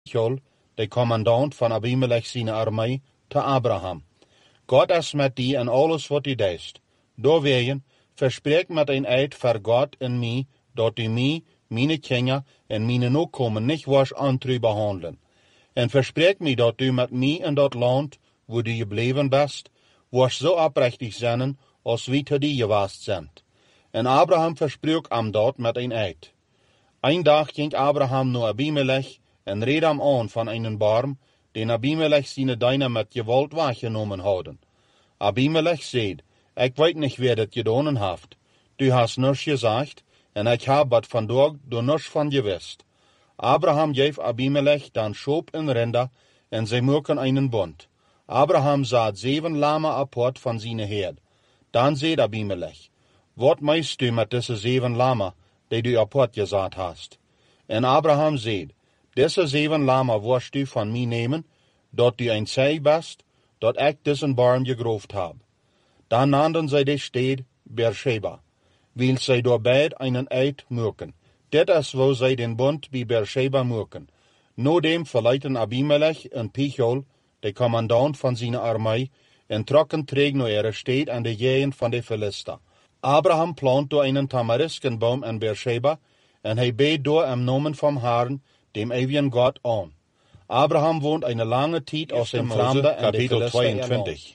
Pichol, de commandant van Abimelech zijn armee, te Abraham. God is met die en alles wat die deest. Doorwegen, verspreek met een eid voor God en mij, dat u mij, mijn kinderen en mijn nakomen niet was ontrouw behandelen. En verspreek mij dat u met mij in dat land, waar u gebleven bent, was zo oprechtig zijn, als wie te die geweest zijn. En Abraham verspreek am dat met een eid. Een dag ging Abraham naar Abimelech en reed hem aan van een barm, den Abimelech zijn dienaar met gewalt weggenomen hadden. Abimelech zei, ik weet niet wie dat gedaan heeft. Du hast niets gezegd, en ik heb wat vandaag door niets van gewist. Abraham geef Abimelech dan Schop en Rinder, en zij maken einen bond. Abraham zat 7 lamen apart van zijn herd. Dan zei Abimelech, wat meist du met deze 7 lamen, die du apart gezet hast? En Abraham zei, deze 7 lamen wirst du van mij nemen, dat du een zij best, dat ik diesen barm gegroofd heb. Dan nannten zij de stad Beersheba, wil zij door beid einen eid maken. Dit is wo zij den bond bij Beersheba maken. Nodem verleiten Abimelech en Pichol, de commandant van zijn armee, en trokken terug naar ihre stad aan de gegend van de Philister. Abraham plant door einen tamariskenboom in Beersheba, en hij beet door im Namen vom Herrn, dem ewigen Gott aan. Abraham woont eine lange tijd als een Fremde in de Philister 22.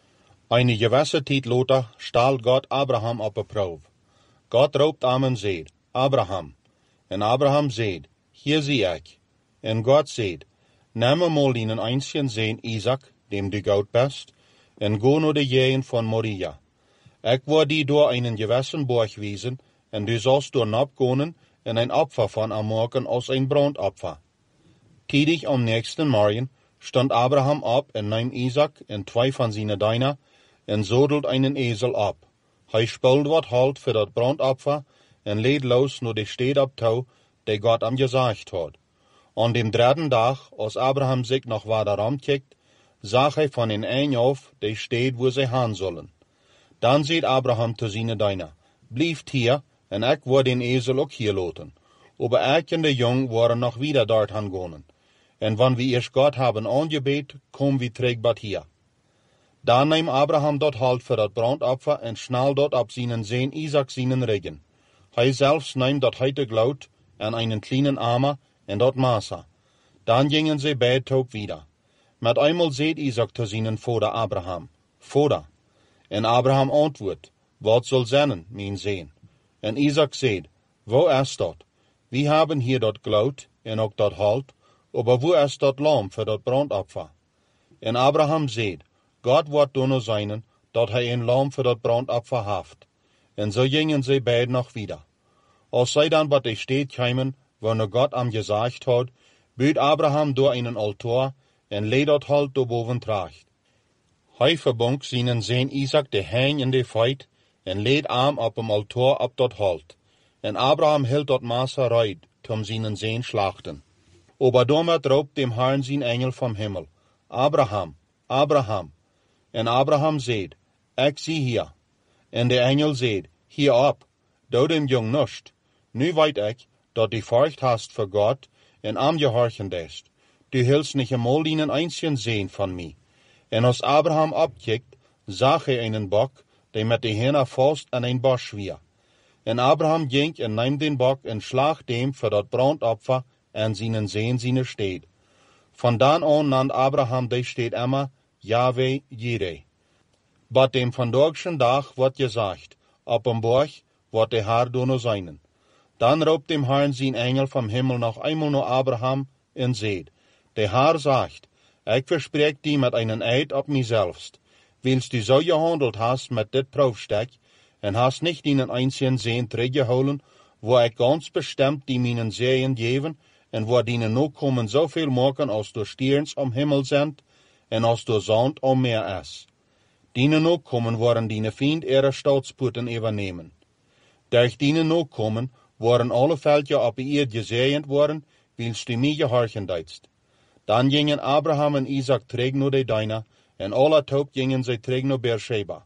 Eine gewisse tijd later stelt Gott Abraham op een proef. Gott roept hem en zegt, Abraham. En Abraham zegt, hier zie ik. En Gott zegt, neem eenmaal die einzigen zoon Isaac, dem du goud best, en go naar de gegend van Moria. Ik word die door einen gewissen borg wiesen, en du sollst door opgaan en een opfer van hem maken als een brandopfer. Tidig am nächsten Morgen stond Abraham op en nam Isaac en 2 van zijn dienaar en zodelt einen Esel op. Hij spult wat halt voor dat brandopfer en leed los naar de stad op touw, die God hem gezegd had. An dem 3. dag, als Abraham zich nog wederom kijkt, zag hij van een eind af de stad waar zij gaan zullen. Dan zei Abraham te zijn dienaar, blijft hier en ik word den Esel ook hier laten. Aber ik en de jong waren nog wieder dort gaan. En wanneer we eerst God hebben aangebeten, komen we terug bij hier. Dan neemt Abraham dat halt voor dat brandopfer en snel dat op zijn zoon Isaac zijn regen. Hij zelfs neemt dat heilige lood en einen kleinen armer en dat Masa. Dan gingen ze beid ook wieder. Met eenmaal zei Isaac te zijn vader Abraham, Vader. En Abraham antwoordt, wat zal zijn, mijn zoon? En Isaac zei, wo is dat? We hebben hier dat lood en ook dat halt, aber wo is dat lam voor dat brandopfer? En Abraham zei, God wordt doen zijn, dat hij een lam voor dat brandopfer heeft. En zo gingen ze beid nog wieder. Als zij dan bij de stad kwamen, wanneer God hem gezegd had, buit Abraham door einen altaar en leed dat halt door boven tracht. Hij verbonk zijn zoon Isaac de hein in de feit en leed hem op hem altaar op dat halt. En Abraham hield dat Masa reit, tom zijn zoon schlachten. Aber damit roept dem Herrn zijn engel vom Himmel, Abraham, Abraham. En Abraham zei, ik zie hier. En de engel zei, hier op, doe dem jong nust. Nu weet ik, dat du furcht hast voor God en am gehorchen dest. Du hilst nicht einmal einen einzigen Sehen von mir. En als Abraham opkijkt, zag hij einen Bock, die met de Hände vast aan een Bosch wier. En Abraham ging en nam den Bock en slag dem voor dat brandopfer en zijn Sehen zijn stad. Van dan aan nannt Abraham de stad immer Yahweh Jireh. Bat dem vandaagschen dag wordt gezegd, op een borg wordt de Herr doen zijn. Dan roept dem Herrn zijn engel vom Himmel nog eenmaal naar Abraham en zegt, de Herr zegt, ik verspreek die met einen eid op mijzelfst, wils du zo gehandeld hast met dit proefstek, en hast nicht einen einzigen Sehen teruggehouden, wo ik ganz bestimmt die mijn Sehen geven, en wo die nakomen zoveel maken als door stierns om Himmel sind, en als door zand om meer is. Die nakomen worden die vriend ihre staatspoorten übernemen. Durch die nakomen worden alle veldje op de eerd gezegend worden, wils du mij gehorchen deidst. Dan gingen Abraham en Isaac terug naar de dienaar, en alle toop gingen zij terug naar Beersheba.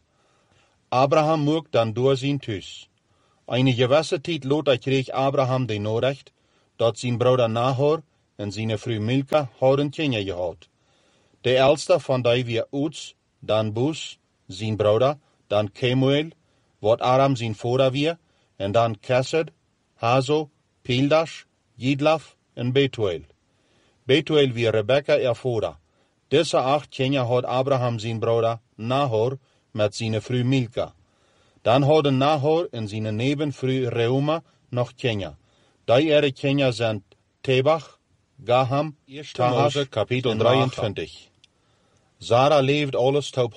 Abraham mocht dan door zijn thuis. Eine gewisse tijd later kreeg Abraham de Nachricht, dat zijn broeder Nahor, en zijn vrouw Milka hadden kinderen gehad. De oudste van die weer Uts, dan Bus, zijn broeder, dan Kemuel, wat Aram zijn vader weer, en dan Kesed, Hazo, Pildash, Jidlaf en Betuel. Betuel weer Rebekka vader. Deze 8 kinderen had Abraham zijn broeder Nahor met zijn vrouw Milka. Dan hadden Nahor en zijn nevenvrouw Reuma nog kinderen. Die kinderen zijn Tebach, Gaham, Tahash, kapitel 23. Sarah leefde alles tot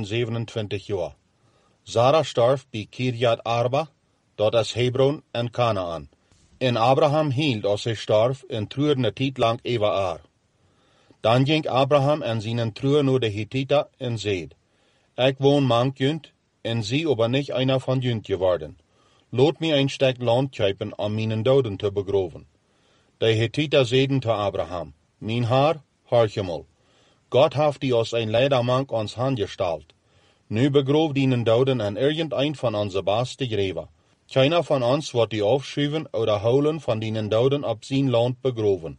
127 jaar. Sarah starf bij Kirjat Arba, dat is Hebron en Kanaan. En Abraham hield als hij starf en treurde tijd lang over haar. Dan ging Abraham en zijn troer naar de Hittita en zeid, ik woon mank junt, en zie aber niet einer van junt geworden. Laat mij een stuk land kopen om mijn doden te begroven. De Hittita zeiden te Abraham, mijn haar, harchemel. God heeft die als een leidermank ons hand gestald. Nu begroof die doden en irgendein van onze beste greven. Keiner van ons wordt die afschuiven oder holen van die doden op zijn land begroven.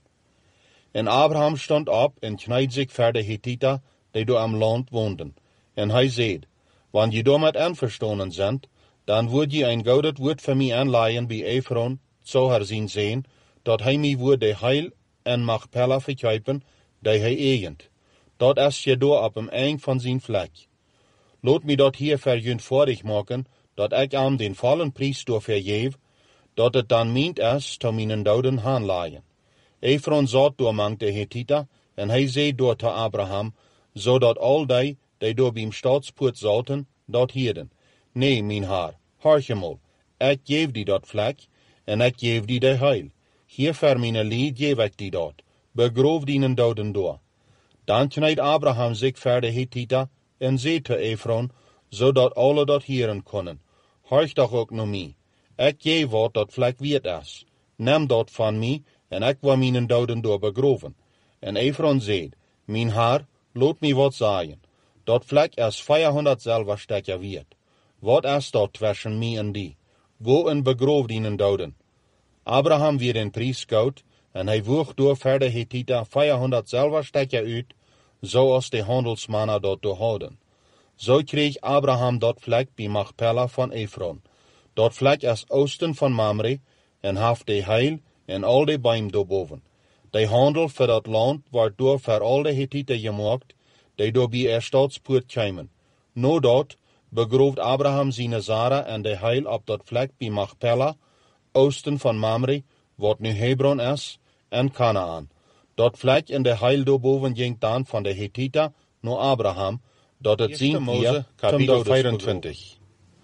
En Abraham stond op en knijd zich voor de Hittita, die door am land woonden. En hij zei, wanneer je door met einverstonden bent, dan wordt je een gouden woord voor mij aanleien bij Ephron, zo haar zien zijn, dat hij mij wordt de heil en Machpelah verkuipen, die hij eigent. Dat is je door op een eind van zijn vlek. Laat mij dat hier verjuntvoordig maken, dat ik aan den vallen prijs door vergeef, dat het dan meent is te mijn doden aanleien. Ephron zat door mank de Hittita, en hij zei door te Abraham, zodat al die door beim staatspoort zaten, dat hierden. Nee, mijn haar, harchemol, ik geef die dat vlek, en ik geef die de heil. Hier voor mijn lied geef ik die dat. Begroof die doden door. Dan knijd Abraham zich voor de Hittita, en zei te Ephron, zodat alle dat hieren konden. Horch toch ook naar mij. Ik geef wat dat vlek wierd is. Neem dat van mij, en ik wil mijn doden door begroven. En Ephron zei, mijn haar, laat mij wat zeggen. Dat vlek is 400 zilverstekken wierd. Wat is dat tussen mij en die? Go en begroof die doden. Abraham werd een prijs goud, en hij woog door voor de Hittita 400 zilverstekken uit, zoals de handelsmannen dat doorhouden. Zo kreeg Abraham dat vlek bij Machpelah van Ephron. Dat vlek is oosten van Mamre, en heeft de heil en al de beim daarboven. De handel voor dat land wordt door voor al de Hittiten gemaakt, die door bij er staatspoort kwamen. No dat begrooft Abraham zijn Sarah en de heil op dat vlek bij Machpelah, oosten van Mamre, wat nu Hebron is, en Kanaan. Dat vlek en de heil daarboven ging dan van de Hittita naar Abraham, dat het zien Mose, kapitel 24.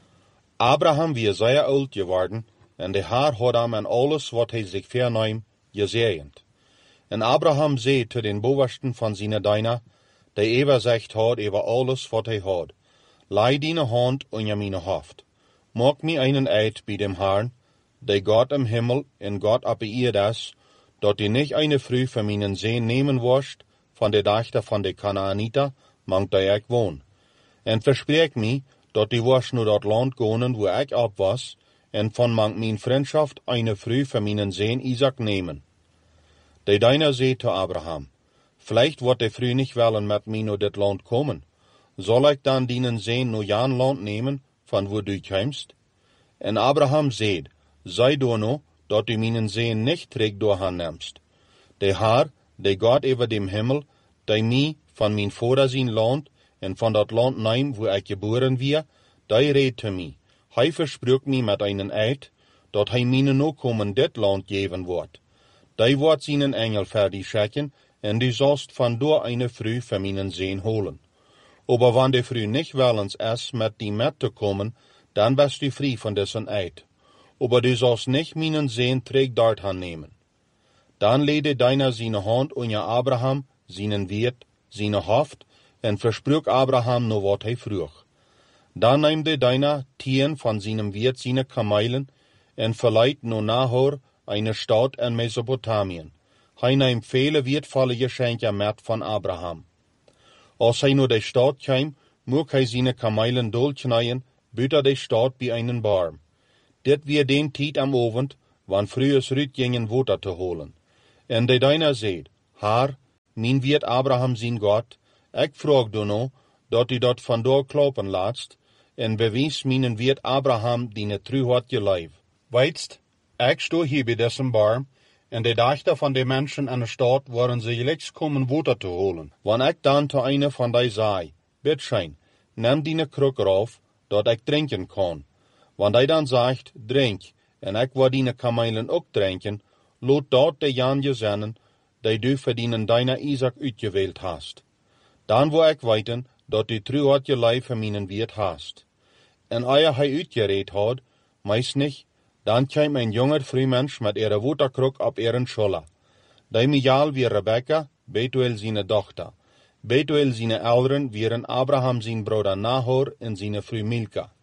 Abraham weer zeer oud geworden, en de Heer had hem en alles wat hij zich verneem, gezegend. En Abraham zei te den bovensten van zijn dienaar, die overzicht had over alles wat hij had, lei die hand onder mijn hoofd. Maak mij einen eid bij dem Herrn, die God im Himmel en God op de aarde is, dat die niet eine vrouw van mijn zeen nemen worst, van de dochter van de Kanaanita, mank die ik woon. En verspreek mij, dat die worst naar dat land gaan waar ik op was, en van mank mijn vriendschaft eine vrouw van mijn zeen Isaac nemen. De dienaar zei te Abraham, vielleicht wordt de vrouw niet willen met mij naar dit land komen. Zal ik dan dienen zeen naar Jan land nemen, van waar du komst? En Abraham zei, zij door nou, dat u mijn zeen niet terug door haar neemst. De Heer, de God over dem Himmel, die mij van mijn vader zijn land, en van dat land neem waar ik geboren weer, die reed te mij. Hij versprook mij met een eid, dat hij mijn nakomen dit land geven wordt. Die wordt zijn engel voor die schikken, en die zalst van door een vrouw van mijn zeen holen. Aber wanneer de vrouw niet willens is met die met te komen, dan best u vrij van dessen eid. Aber du sollst nicht mijn zeen terug dort nemen. Dan leidde deiner zijn hand onder Abraham, zijn wierd, zijn hoofd, en versprook Abraham nog wat hij vroeg. Dan neemde deiner 10 van zijn wierd zijn kamelen, en verleidt naar Nahor, een stad in Mesopotamien. Hij neemt vele weertvolle geschenken met van Abraham. Als hij naar de stad kwam, moest hij zijn kamelen doorknijden, buiten de stad bij een boom. Dit weer den tijd am Abend, wanneer vrouwers uitgingen water te holen. En de dijna zeed, Haar, mijn weet Abraham zijn God, ik vroeg du nou, dat hij dat vandoor kloppen laatst, en bewijs mijn weet Abraham die truheid je lijf. Weetst, ik sto hier bij deze barm, en de dachten van de mensen aan de stad waren ze gelijks komen water te holen. Want ik dan te een van die zei, Bitschein, neem die kruk eraf, dat ik drinken kan. Want hij dan zegt, drink, en ik wil die kamelen ook drinken, laat dat de janje zijn, die du verdienen deine Isaac uitgeweeld hast. Dan wil ik weten, dat du truheid je lijf van mijn weet hast. En als hij uitgereed had, meest niet, dan kwam een jonger vrouwmens met ihre waterkruk op ihren schouder. Die mijal wie Rebecca, Betuel zijn dochter. Betuel zijn ouderen wieren Abraham zijn broeder Nahor en zijn vrouw Milka.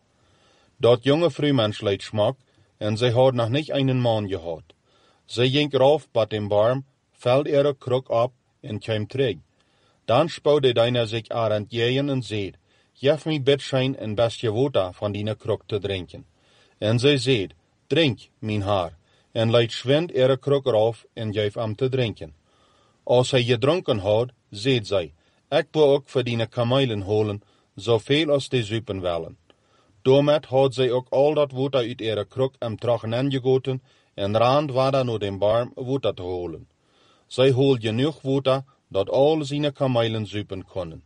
Dat jonge vrouwmens leed smak, en zij had nog niet een man gehad. Zij ging rauf bij dem barm, veld ihre kruk op en kwam terug. Dan spouwde dijna zich aan het jeeën en zeed, geef mij bitschein een bestje water van die kruk te drinken. En zij zeed, drink, mijn haar, en leid schwind ihre kruk eraf en geef hem te drinken. Als hij gedronken had, zeed zij, ik wil ook voor die kamelen holen, zoveel als die zuipen willen. Daarmet had zij ook al dat water uit ihre kruk hem terug aangegoten en raand verder naar den barm water te holen. Zij holt genoeg water, dat al zijn kamelen zuipen konden.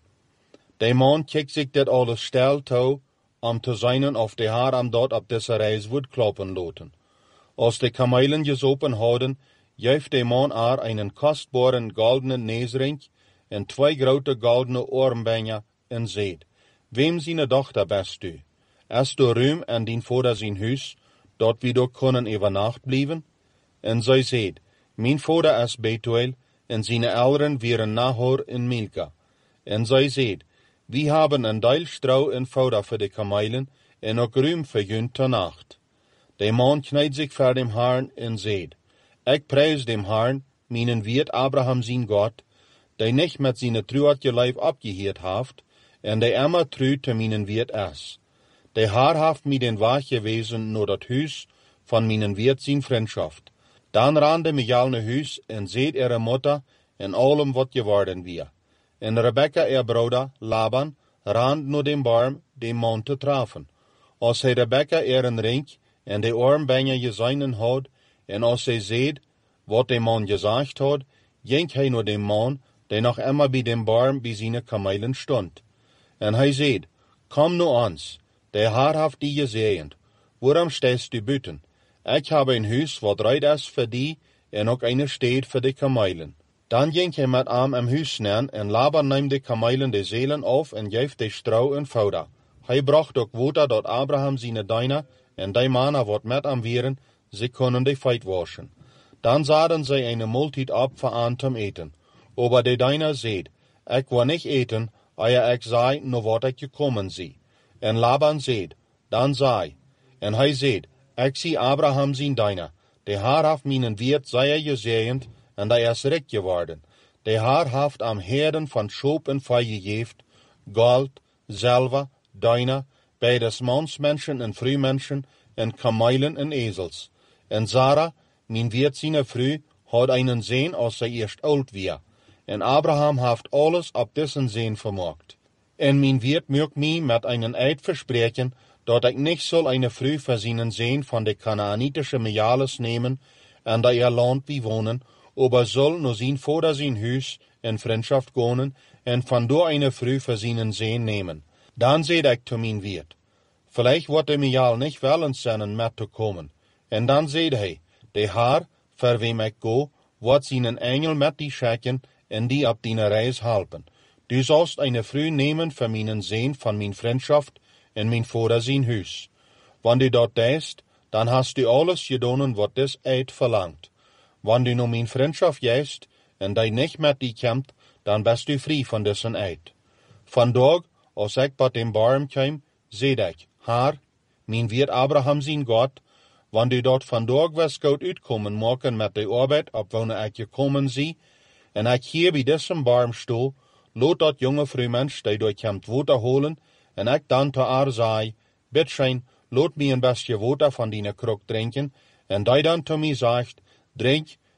De man keek zich dit alles stil toe, om te zijn of de haar hem dat op deze reis would kloppen laten. Als de kamelen gezopen hadden, geeft de man haar een kostbare goldenen neusring en 2 grote goldene oorringen en zeed, wem zijn dochter best u? Is de ruim en dien vader zijn huis, dat we door kunnen even nacht blijven? En zij zeed, mijn vader is Betuel, en zijn ouderen wieren Nahor en Milka. En zij zeed, we hebben een deel strouw en fouda voor de kamelen, en ook ruim voor hun ter nacht. De man knijdt zich voor dem Herrn en zeed, ik prijs dem Herrn, mijn weet Abraham zijn God, die niet met zijn truheid je lijf opgeheerd heeft, en die immer trouw te mijn weet is. De Herr heeft mij den weg gewezen naar dat huis van mijn weet zijn vriendschaft. Dan rande Mijal naar huis en zeed ihre moeder en allem wat geworden weer. En Rebecca, ihr broeder, Laban, rand naar dem barm, dem man te treffen. Als hij Rebecca ihren ring en de oorringen gezien had, en als hij zeed wat de man gezegd had, ging hij naar dem man, die nog immer bij dem barm bij zijn kamelen stond. En hij zeed, kom nu ons, de Herr heeft die gezegend, waarom stehst du buiten? Ik heb een huis wat reit is voor die, en ook een steed voor de kamelen. Dan ging hij met hem im huis neer, en Laban neemt de kamelen de zelen af en geeft de strouw en fouda. Hij bracht ook water dat Abraham zijn dijna, en die mannen wat met hem wieren, ze konden de feit waschen. Dan zaten zij een multitude op voor aan te eten. Aber de dijna zeed, ik wil niet eten, eer ik zei naar wat ik gekomen zie. En Laban zeed, dan zei, en hij zeed, ik zie Abraham zijn dijna. De Heer heeft mijn weet zeer gezegend, en hij is rijk geworden. De Heer heeft am herden van schoop en vee gegeven, gold, zilver, dijna, bij des mansmensen en vrouwmensen, en kamelen en ezels. En Sarah, mijn weet zijn vrouw, had einen zoon als zij eerst oud weer. En Abraham heeft alles op dessen zoon vermocht. En mijn weet mögt mij met einen eid verspreken, dat ik niet zal een vrouw voor zijn zoon van de Kanaanitische Mijales nemen, en dat ihr land bewonen, aber zal naar zijn vader zijn huis en vriendschaft gaan, en vandoor een vrouw voor zijn zoon nemen. Dan zei ik te mijn weet, vielleicht wordt de Mijal niet willen zijn met te komen. En dan zei hij, de Heer, voor wem ik go, wordt zijn engel met die schikken, en die op die reis helpen. Du zalst een vrouw nemen voor mijn zoon van mijn vriendschaft, en mijn vader zijn huis. Wanneer du dat deest, dan hast du alles gedaan wat des eid verlangt. Wanneer du nu mijn vriendschap jeest, en die niet met die komt, dan best du vrij van dessen eid. Vandaag, als ik bij dem barm kwam, zei ik, Heer, mijn weet Abraham zijn God, wanneer dat vandaag was goed uitkomen maken met de arbeid op wanneer ik gekomen zie, en ik hier bij dessen barm sto, laat dat jonge vrouwmens die door komt water holen, en ik dan te haar zei, bitschein, laat mij een bestje water van die kruk drinken, en die dan te mij zegt, drink,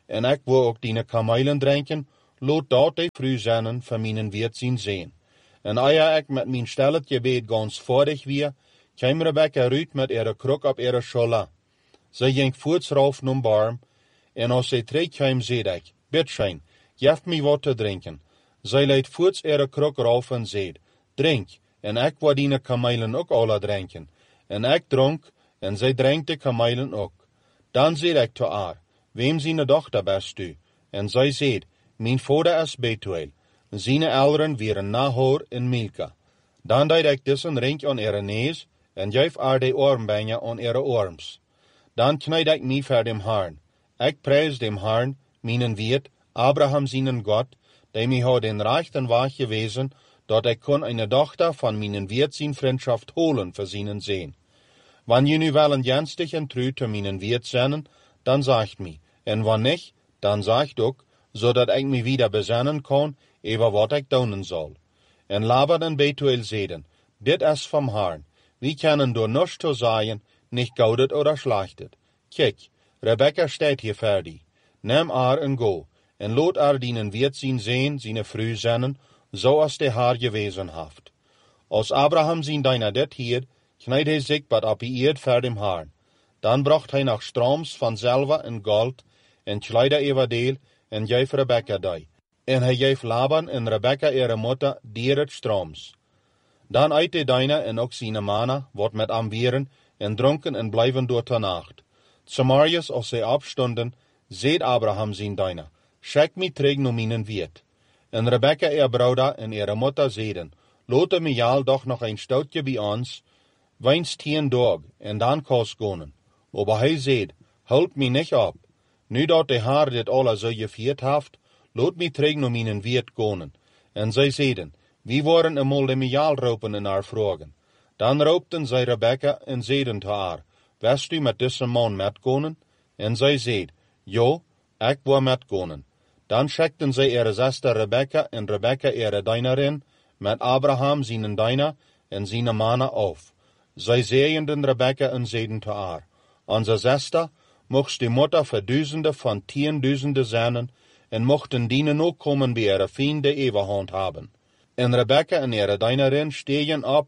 en ik wil ook die kamelen drinken, loot dat de vrouw zijn van mijn wiet zien zijn. En eer ik met mijn stellet gebed gans voordig weer, kwam Rebecca uit met ihre kruk op ihre schouder. Zij ging voorts rauf naar barm, en als zij terugkwam, zei ik, Bitschein, geef mij wat te drinken. Zij leidt voorts ihre kruk rauf en zei, drink, en ik wil die kamelen ook alle drinken. En ik dronk, en zij drinkt de kamelen ook. Dan zei ik te haar, wem zijn dochter best u? En zij zei, mijn vader is Betuel. Zijn ouderen waren Nahor en Milka. Dan deed ik dus een ring aan ihre neus, en geef haar de oormbengen aan ihre arms. Dan knijd ik mij voor dem Herrn. Ik prijs dem Herrn, mijn wiet, Abraham zijn God, die mij had den rechten weg gewezen, dat ik kon een dochter van mijn wiet zijn vriendschaft holen voor zijn zijn. Wanneer je nu wel een jenstig en trouw te mijn wiet zijn, dan zegt mij, en wanneer niet, dan zegt ook, zodat ik me wieder bezinnen kan over wat ik doen zal. En Laban en Betuel zeiden, dit is van Herrn, we kunnen door niets te zeggen, niet goudet oder slechtet. Kijk, Rebecca staat hier fertig. Neem haar en go, en laat haar dienen wiet zijn vrouw zijn, zoals de haar gewezen heeft. Als Abraham zijn dijna dit hier, knijd hij zich wat op die eerd voor dem Herrn. Dan bracht hij nog stroms van zilver en gold, en kleide over deel, en geef Rebecca die. En hij geef Laban en Rebecca ihre moeder dier het stroms. Dan uit de dijna en ook zijn mannen, wat met hem wieren, en dronken en blijven door de nacht. Samarius, als zij opstonden, zeed Abraham zijn dijna, schik mij terug naar mijn wiet. En Rebecca, ihr broeder en ihre moeder zeiden, laten mij jou doch nog een stoutje bij ons, weinst 10 dag, en dan kost gaan. Maar hij zeed, houd mij niet op. Nu dat de Heer dit alle zo gevierd heeft, laat mij terug naar mijn wiet gaan. En zij zeiden, wie worden eenmaal de mijal roepen en haar vragen. Dan roepten zij Rebecca en zeiden te haar, wist u met deze man metgaan? En zij zeid, ja, ik wil metgaan. Dan schikten zij ihre zuster Rebecca en Rebecca ihre dienarin met Abraham zijn dienaar en zijn mannen af. Zij zeiden Rebecca en zeiden te haar, onze zuster, mocht de moeder voor duizenden van 10.000 zijn, en mochten dienen ook komen bij ihre vrienden eeuwenhand hebben. En Rebecca en ihre dienarin stegen op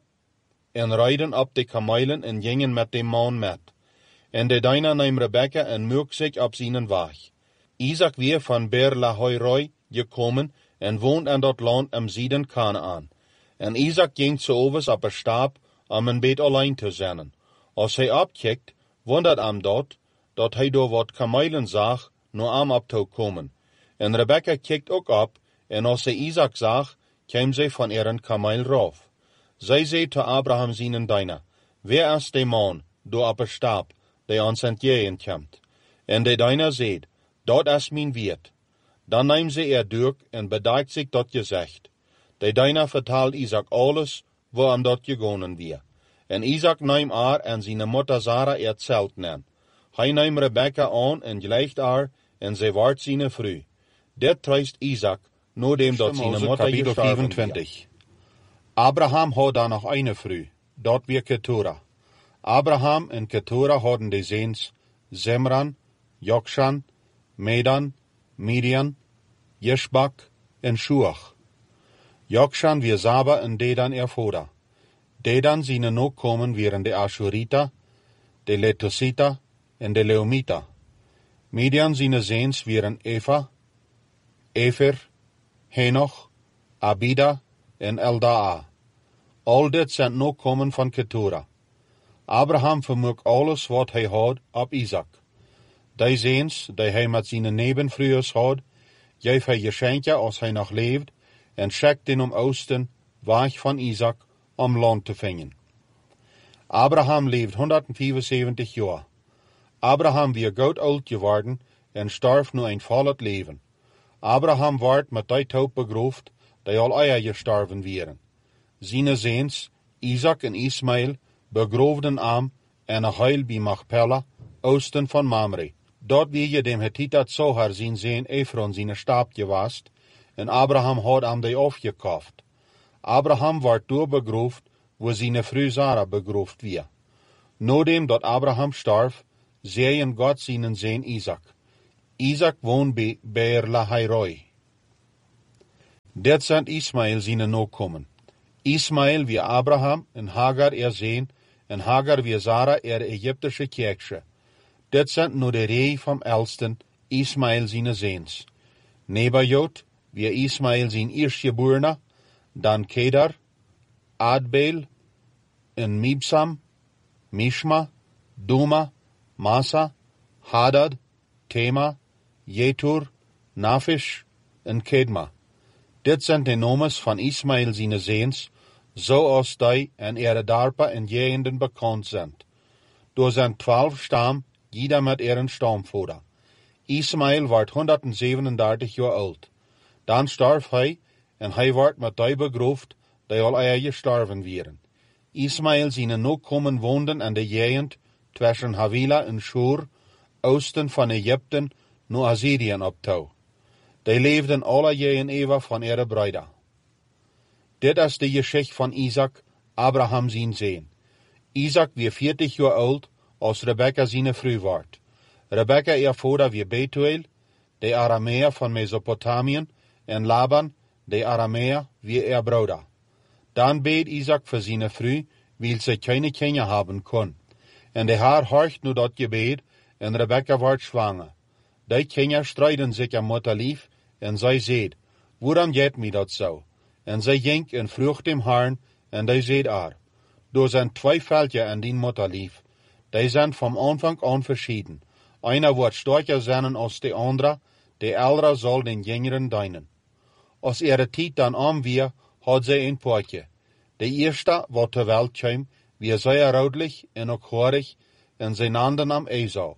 en rijden op de kamelen en gingen met de man met. En de dienaar nam Rebecca en moek zich op zijn weg. Isaac weer van Beer-lahai-roi gekomen en woont in dat land am Zuiden Kanaan. En Isaac ging s'avonds op een stap om een beetje alleen te zijn. Als hij opkijkt, wondert hem dat hij door wat kamelen zag, naar hem op te komen. En Rebecca kijkt ook op, en als zij Isaac zag, kwam zij van ihren kameel rauf. Zij zei te Abraham zijn dienaar, wie is de man, door op een stap, die ons entgegen komt? En de dienaar zei, dat is mijn wiet. Dan neemt zij duik en bedaakt zich dat gezegd. De dienaar vertelt Isaac alles, waar hem dat gegaan weer. En Isaac neemt haar en zijn moeder Sarah het zelt neem. Hij neemt Rebecca aan en gelijkt haar, en zij wordt zijn vrouw. Dit treist Isaac, nadat dat zijn moeder gestorven 25. Abraham had dan nog een vrouw, dat weer Ketura. Abraham en Ketura hadden de zoons Zimran, Jokshan, Medan, Midian, Jeshbak en Shuach. Jokshan weer Saba en Dedan er vader. Dedan zijn nakomen waren de Ashurita, de Letosita en de Leumita. Midian zijn zoons waren Eva, Efer, Henoch, Abida en Eldaa. Al dit zijn nakomen van Ketura. Abraham vermoek alles wat hij had op Isaac. Die zoons die hij met zijn nebenvrouwen had, geef hij geschenken als hij nog leeft en schikte om oosten weg van Isaac om land te vangen. Abraham leeft 175 jaar. Abraham weer goed oud geworden en starf nu een vollet leven. Abraham werd met die dood begroefd die al eier gestorven waren. Zijn zoons, Isaac en Ismael, begroefden hem en een heil bij Machpelah, oosten van Mamre. Dat wie je dem Hethitat Zohar zijn zoon Ephron zijn stap gewast, en Abraham had hem die afgekocht. Abraham werd door begroefd, waar zijn vrouw Sarah begroefd weer. Nadat dat Abraham starf, zeeën God zijn zoon Isaac. Isaac woont bij Beer Lahai-roi. Dit zijn Ismael zijn nakomen. Ismael wie Abraham en Hagar zeen, en Hagar wie Sarah Egyptische kerkse. Dit zijn nu de rij van elsten Ismael zijn zeens. Nebajot wie Ismael zijn eerstgeborene, dan Kedar, Adbeel, en Mibsam, Mishma, Duma, Massa, Hadad, Tema, Jetur, Nafish en Kedma. Dit zijn de nomes van Ismael zijn zeens, zoals die en dorpen en gegenden bekend zijn. Door zijn 12 stam, ieder met een stamvader. Ismael werd 137 jaar oud. Dan stierf hij, en hij werd met die begroefd, die al gestorven waren. Ismael zijn nakomen woonden aan de gegend tussen Havila en Shur, oosten van Egypte, naar Assyrië op toe. Die leefden alle jaren eeuwig van bruiden. Dit is de geschichte van Isaac, Abraham zijn zoon. Isaac weer 40 jaar oud, als Rebekka zijn vrouw werd. Rebekka vader weer Betuel, de Arameer van Mesopotamië, en Laban, de Arameer, weer broeder. Dan beet Isaac voor zijn vrouw, wil ze keine kinderen hebben kon. En de haar horcht nu dat gebed, en Rebekka werd zwanger. Die kinderen strijden zich aan motterlief, en zij zei, waarom jet mij dat zo? En zij ging en vroeg dem Herrn, en die zei haar, door zijn 2 veldjes aan die motterlief. Die zijn van aanvang aan verschieden. Einer wordt sterker zijn als de andere, de oudere zal den jongeren dienen. Als tijd dan weer, had zij een pootje. De eerste wat ter welt kwam, weer zeer roodlich en ook hoorig, en zij naamden hem Esau.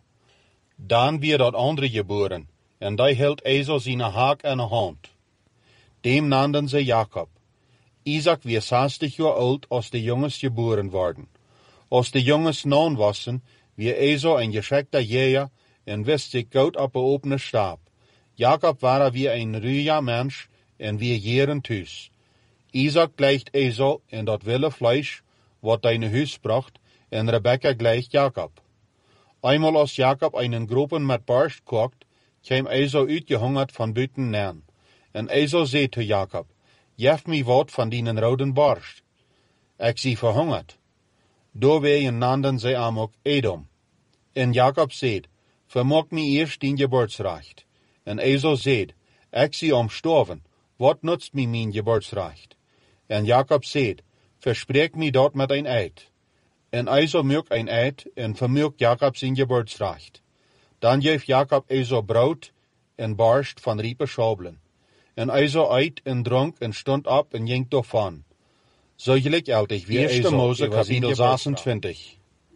Dan weer dat andere geboren, en die hield Esau zijn haak aan de hand. Dem naamden zij Jacob. Isaac weer 60 jaar oud als de jongens geboren worden. Als de jongens non wassen, weer Esau een geschikte jeger en wist zich goed op een opene stap. Jacob was weer een ruiger mens en weer jaren thuis. Isaac gleicht Esau en dat wille vlees wat hij naar huis bracht, en Rebekka gleicht Jacob. Eenmaal als Jacob einen gropen met borst kocht, kwam Esau uitgehongerd van buiten naan. En Esau zei te Jacob, geef mij wat van die rode borst. Ik zie verhongerd. Doorwegen naamden zij hem ook Edom. En Jacob zei, vermocht mij eerst dien geboortsrecht. En Esau zei, ik zie omstorven, wat nutzt mij mijn geboortsrecht? En Jacob zei, verspreek mij dat met een eid. En Esau maakt een eid en vermaakt Jacob zijn geboortsrecht. Dan geeft Jacob Esau brood en borst van riepe schabelen. En Esau eet en dronk en stond op en ging daarvan. Zo gelijk altijd weer Esau. 1 Mose kapitel 26.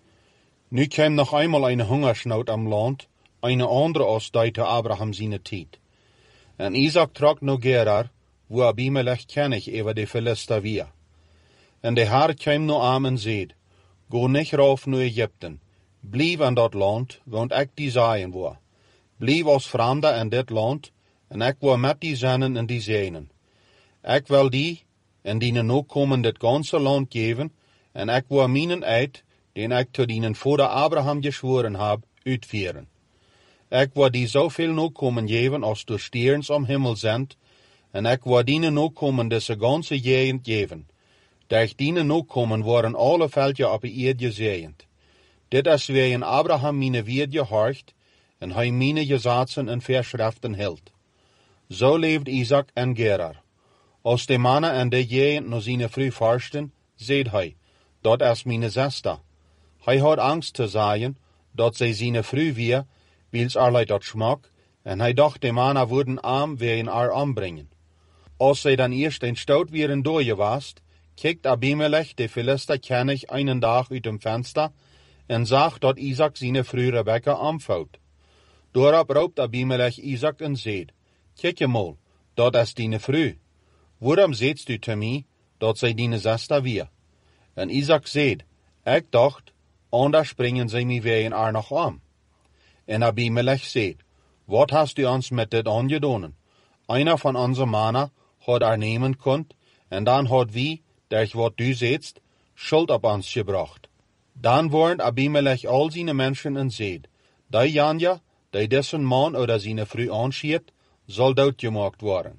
Nu kwam nog eenmaal een hongersnood am land, een andere als die te Abraham zijn tijd. En Isaac trok naar Gerar, wo Abimelech kennig over de Philister weer. En de Heer kwam naar hem en zei, go niet rauf naar Egypten, blijf aan dat land, want ik die zaaien wil. Blijf als vreemde in dit land, en ik wil met die zinnen en die zenen. Ik wil die en die nakomen dit ganse land geven, en ik wil mijn eid, den ik tot die vader Abraham geschworen heb, uitvoeren. Ik wil die zoveel nakomen geven als de sterns om hemel zijn, en ik wil die nakomen deze ganse gegend geven. Durch die nakomen worden alle veldjes op de aarde gezegend. Dit is wegen Abraham mijn woord gehorcht, en hij mijn gesetzen en verschriften hield. Zo leeft Isaac en Gerar. Als de mannen en de gegend naar zijn vrouw vorsten, zei hij, dat is mijn zuster. Hij had angst te zeggen, dat zij zijn vrouw weer, wils er dat smak, en hij dacht de mannen worden arm wegen haar ombrengen. Als zij dan eerst een stoot waren doorgewast, kijkt Abimelech de Philister kennig einen dag uit dem venster, en zag dat Isaac zijn vrouw Rebekka omvouwt. Daarop roept Abimelech Isaac en zegt, kijk eenmaal, dat is die vrouw. Waarom zegt u te mij, dat zij die zuster weer? En Isaac zegt, ik dacht, anders springen zij mij wegen haar nog om. En Abimelech zegt, wat hast u ons met dit aangedaan? Einer van onze mannen had haar nemen kunt, en dan had wie, durch wat du zegt, schuld op ons gebracht. Dan warnt Abimelech al zijn mensen en zegt, die Janja, die dessen Mann oder seine Frau anschiet, soll doodgemaakt worden.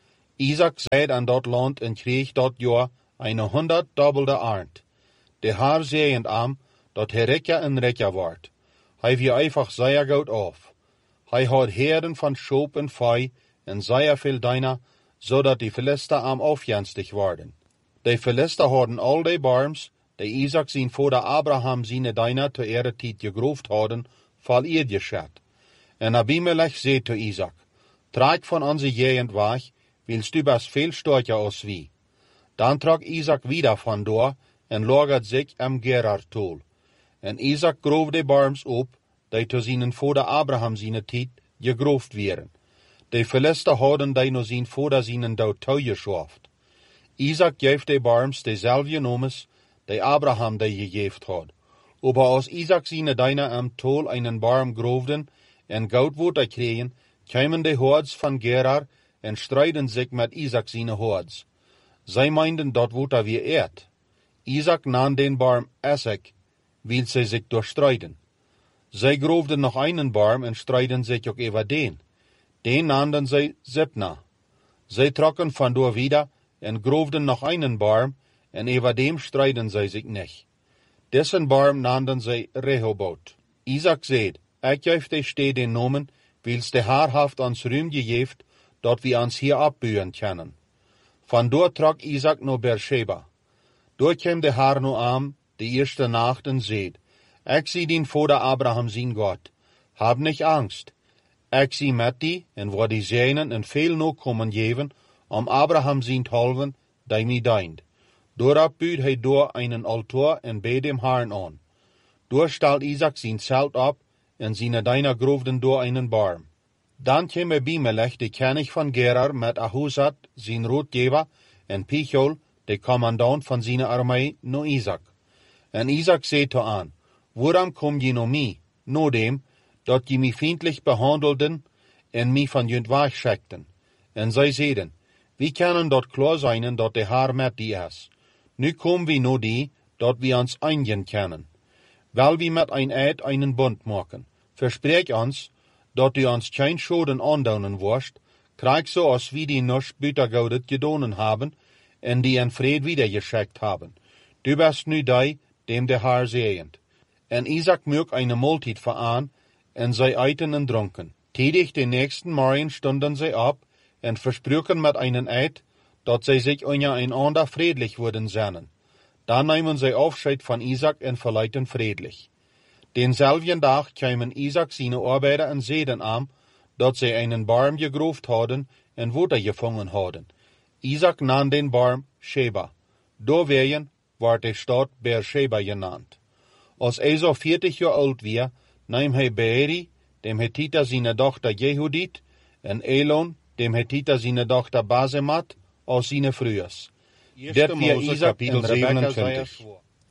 Isaac seid an dat land en kreeg dat jaar eine 100-doppelte Arnd. De haar zeend am, dat hij rijker en rijker wordt. Hij wie einfach sehr goed auf. Hij had herden van Schop en Vee en sehr veel Deiner, zodat die Philister am aufjenstig worden. Die Philister hadden al die Barms, die Isaac zijn vader Abraham seine Deiner te ihrer tijd gegroofd hadden, val ihr geschat. En Abimelech zei te Isaac, trag van onze jegend weg, willst du best veel stärker als wie. Dan trok Isaac wieder van door en lagert sich am Gerar-Tol. En Isaac groof de Barms op, die te zijn vader Abraham seine tijd gegroofd wären. De Philister hadden die no zijn vader seinen dood toegeschaft. Isaac geeft de Barms dezelfde nomes, die Abraham die gegeven had. Aber als Isaac seine Deiner am Tol einen Barm groofden en Goudwoter kregen, kwamen de Hords van Gerar en streiten sich met Isaac seine Hords. Zij meinten dat woter wie Erd. Isaac nahm den Barm Essek, will sie sich durchstreiten. Zij groofden noch einen Barm en streiten sich auch über den. Den nannten zij Sipna. Zij trokken van door wieder en groofden noch einen Barm en über dem streiten zij sich nicht. Dessen Barm nannten zij Rehoboth. Isaac seht, ik geef de stee den Nomen, wils de Haar haft ans Ruhm gegeven, dat we ons hier abbuhen können. Van door trok Isaac no Beersheba. Door kwam de Haar no am, de eerste Nacht en seht, ik zie den vader Abraham zien Gott, hab nicht Angst. Ik zie met die, en wo die Seinen en veel no kommen geven, Abraham zien halven, die mi deint. Doorab buut hij door einen altaar en beet dem Herrn an. Door stelt Isaac zijn zelt ab, en seine Deiner groofden door einen Barm. Dan kwam Abimelech, de König van Gerar, met Ahuzat, zijn Rotgeber, en Pichol, de commandant van seine Armee, no Isaac. En Isaac zei aan, waarom kom je no mi, no dem, dat je mi vriendlich behandelden, en mi van junt weg schekten. En zij zeiden, wie kunnen dat klaar zijn, dat de Haar met die is. Nu kom we no die, dat we ons einigen können. Weil we met ein Eid einen Bund maken. Versprech ons, dat du ons kein Schoden andaunen wirst, krieg so als wie die noch Bütergaudet gedonen haben, en die en Fried wiedergeschickt haben. Du bist nu die, dem der Herr sehend. En Isaac mög eine Multit veraan, en zij eiten en dronken. Tätig den nächsten Morgen stunden zij ab, en versprüchen mit einen Eid, dat zij sich untereinander friedlich würden sehnen. Dann nehmen zij Aufscheid von Isaac en verleiten friedlich. Denselben Tag kamen Isaac seine Arbeiter en zeiden an, dat zij einen Barm gegroofd hadden en Water gevangen hadden. Isaac nahm den Barm Sheba. Doorwegen werd de stad Beersheba genannt. Als Esau 40 Jahre alt war, nahm hij Beeri, dem Hethiter seine Tochter Jehudit, en Elon, dem Hethiter seine Tochter Basemat, als seine Frühers. Dat wir Isaac en Rebekka 27.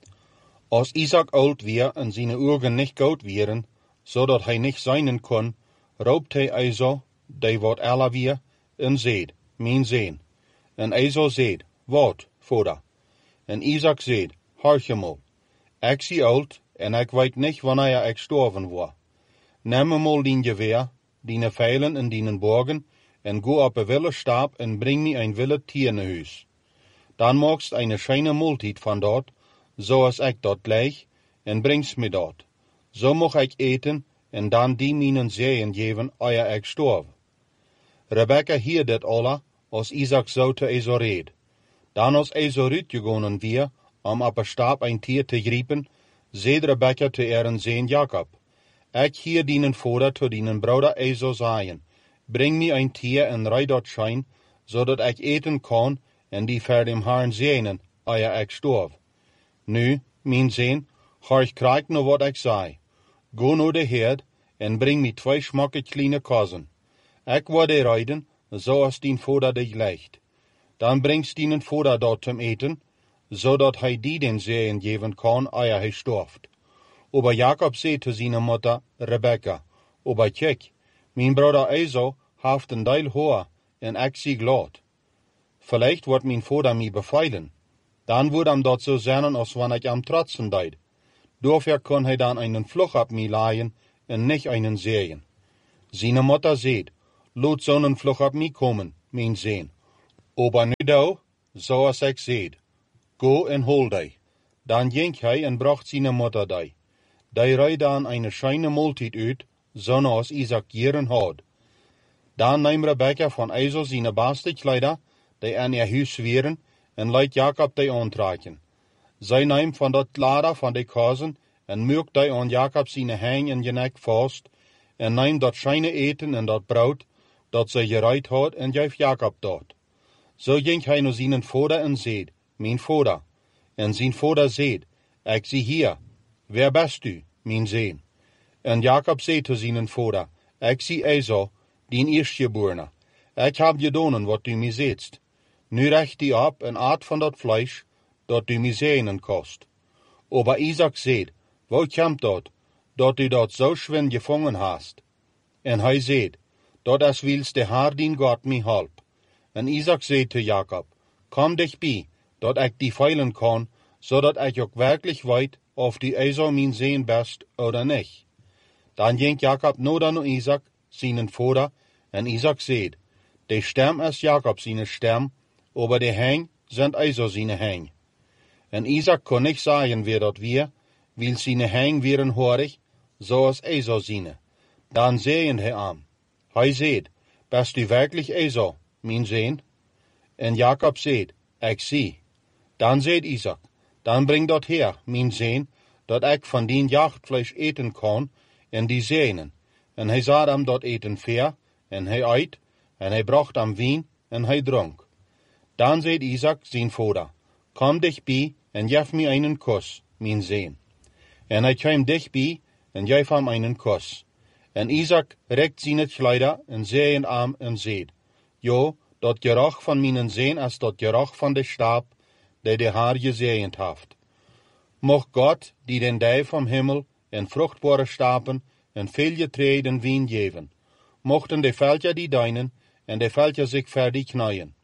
Als Isaac alt war en seine Augen nicht gut wären, so dat hij nicht seinen kon, raubt hij Esau, die wat älter war, en zeid, mijn zeen. En Esau zeid, wat, vader? En Isaac zeid, horch mal, ik zie alt, en ik weet niet wanneer ik sterven word. Neem mal dien Gewehr, die Pfeilen en die Borgen, en go op een wille Stab en bring me ein wille Tier naar huis. Dan magst eine scheine Multit van dort, zoals ik dat gleich, en bringst me dort. So mag ik eten, en dan die minen zeeën geven, eer ik sterf. Rebekka hier dat alle, als Isaac zo te Esau reed. Dan als Esau uitgegonnen weer, op een Stab ein Tier te griepen, zeed Rebekka te ihren Zeen Jacob. Ik hier dienen vader te dienen bruder Esau zeggen, bring me ein Tier en rij dat schijn, zodat ik eten kan en die ver dem Herrn zenen, eer ik sterf. Nu, mijn zeen, horch krijg nou wat ik zei. Go naar de herd en bring me 2 schmakke kleine kozen. Ik werde rijden, zoals dien vader dich leicht. Dan bringst dienen vader dat zum eten, zodat hij die den zeen geven kan, eer hij sterft. Aber Jacob zei te zijn Mutter Rebekka, aber kijk, mijn bruder Esau haft een deel hoor, en ik zie glad. Vielleicht wordt mijn vader mij befeilen. Dan wordt hem dat zo zijn als wanneer ik hem trotzen deed. Dafür kon hij dan einen Fluch ab mij laaien en nicht einen sehen. Zijn moeder zeed, laat zo'n vlug op mij komen, mijn zeen. Aber nu dou, zoals ik zeed, go en hol die. Dan ging hij en bracht zijn moeder die. Die rijd dan een schijne maaltijd uit, zoals Isaac jaren had. Dan neemt Rebekka van Esau zijn beste kleider, die aan haar huis zweren, en leidt Jacob die aantrekken. Zij neemt van dat lader van de kazen, en maakt die aan Jacob zijn hang en je nek vast, en neemt dat schijne eten en dat brood, dat zij gereid had, en geeft Jacob dat. Zo ging hij naar zijn vader en zeid, mijn vader. En zijn vader zeid, ik zie hier, wer bist u, mijn zoon? En Jacob zei tot zijn vader, ik zie Esau, dien eerstgeborene. Ik heb gedaan wat u mij zegt. Nu recht die op en aat van dat vlees, dat u mij zeenen kost. Aber Isaac zeid, hoe komt dat u dat zo schwin gevangen hast? En hij zeid, dat is wils de Heer dien God mij help. En Isaac zei tot Jacob, kom dichtbij, dat ik die veilen kan, zodat ik ook werkelijk weet of die Esau mijn zoon best of niet. Dan ging Jacob nader naar Isaac, zijn vader, en Isaac zeid, de stem is Jacob zijn stem, aber de hang zijn Esau zijn hang. En Isaac kon niet zeggen wie dat weer, wil zijn hang wieren horig, zoals Esau zijn. Dan zeiden hij aan. Hij zeid, bist u werkelijk Esau, mijn zoon? En Jacob zeid, ik zie. Dan zeid Isaac, dan breng dat her, mijn zoon, dat ik van dien jachtvlees eten kan, en die zeenen. En hij zat hem dat eten ver, en hij uit, en hij bracht hem wien, en hij dronk. Dan zeid Isaac zijn vader, kom dichtbij, en geef mij een kus, mijn zoon. En hij kwam dichtbij, en geef hem een kus. En Isaac rekt zijn kleider, en zei hem en zeid, jo, dat geruch van mijn zoon is dat geruch van de stap, die de Heer gezegend heeft. Mocht God, die den dij van hemel, en vruchtbare stapen, en veel getreden wien geven, mochten de veldje die deinen, en de veldje zich verder knaaien.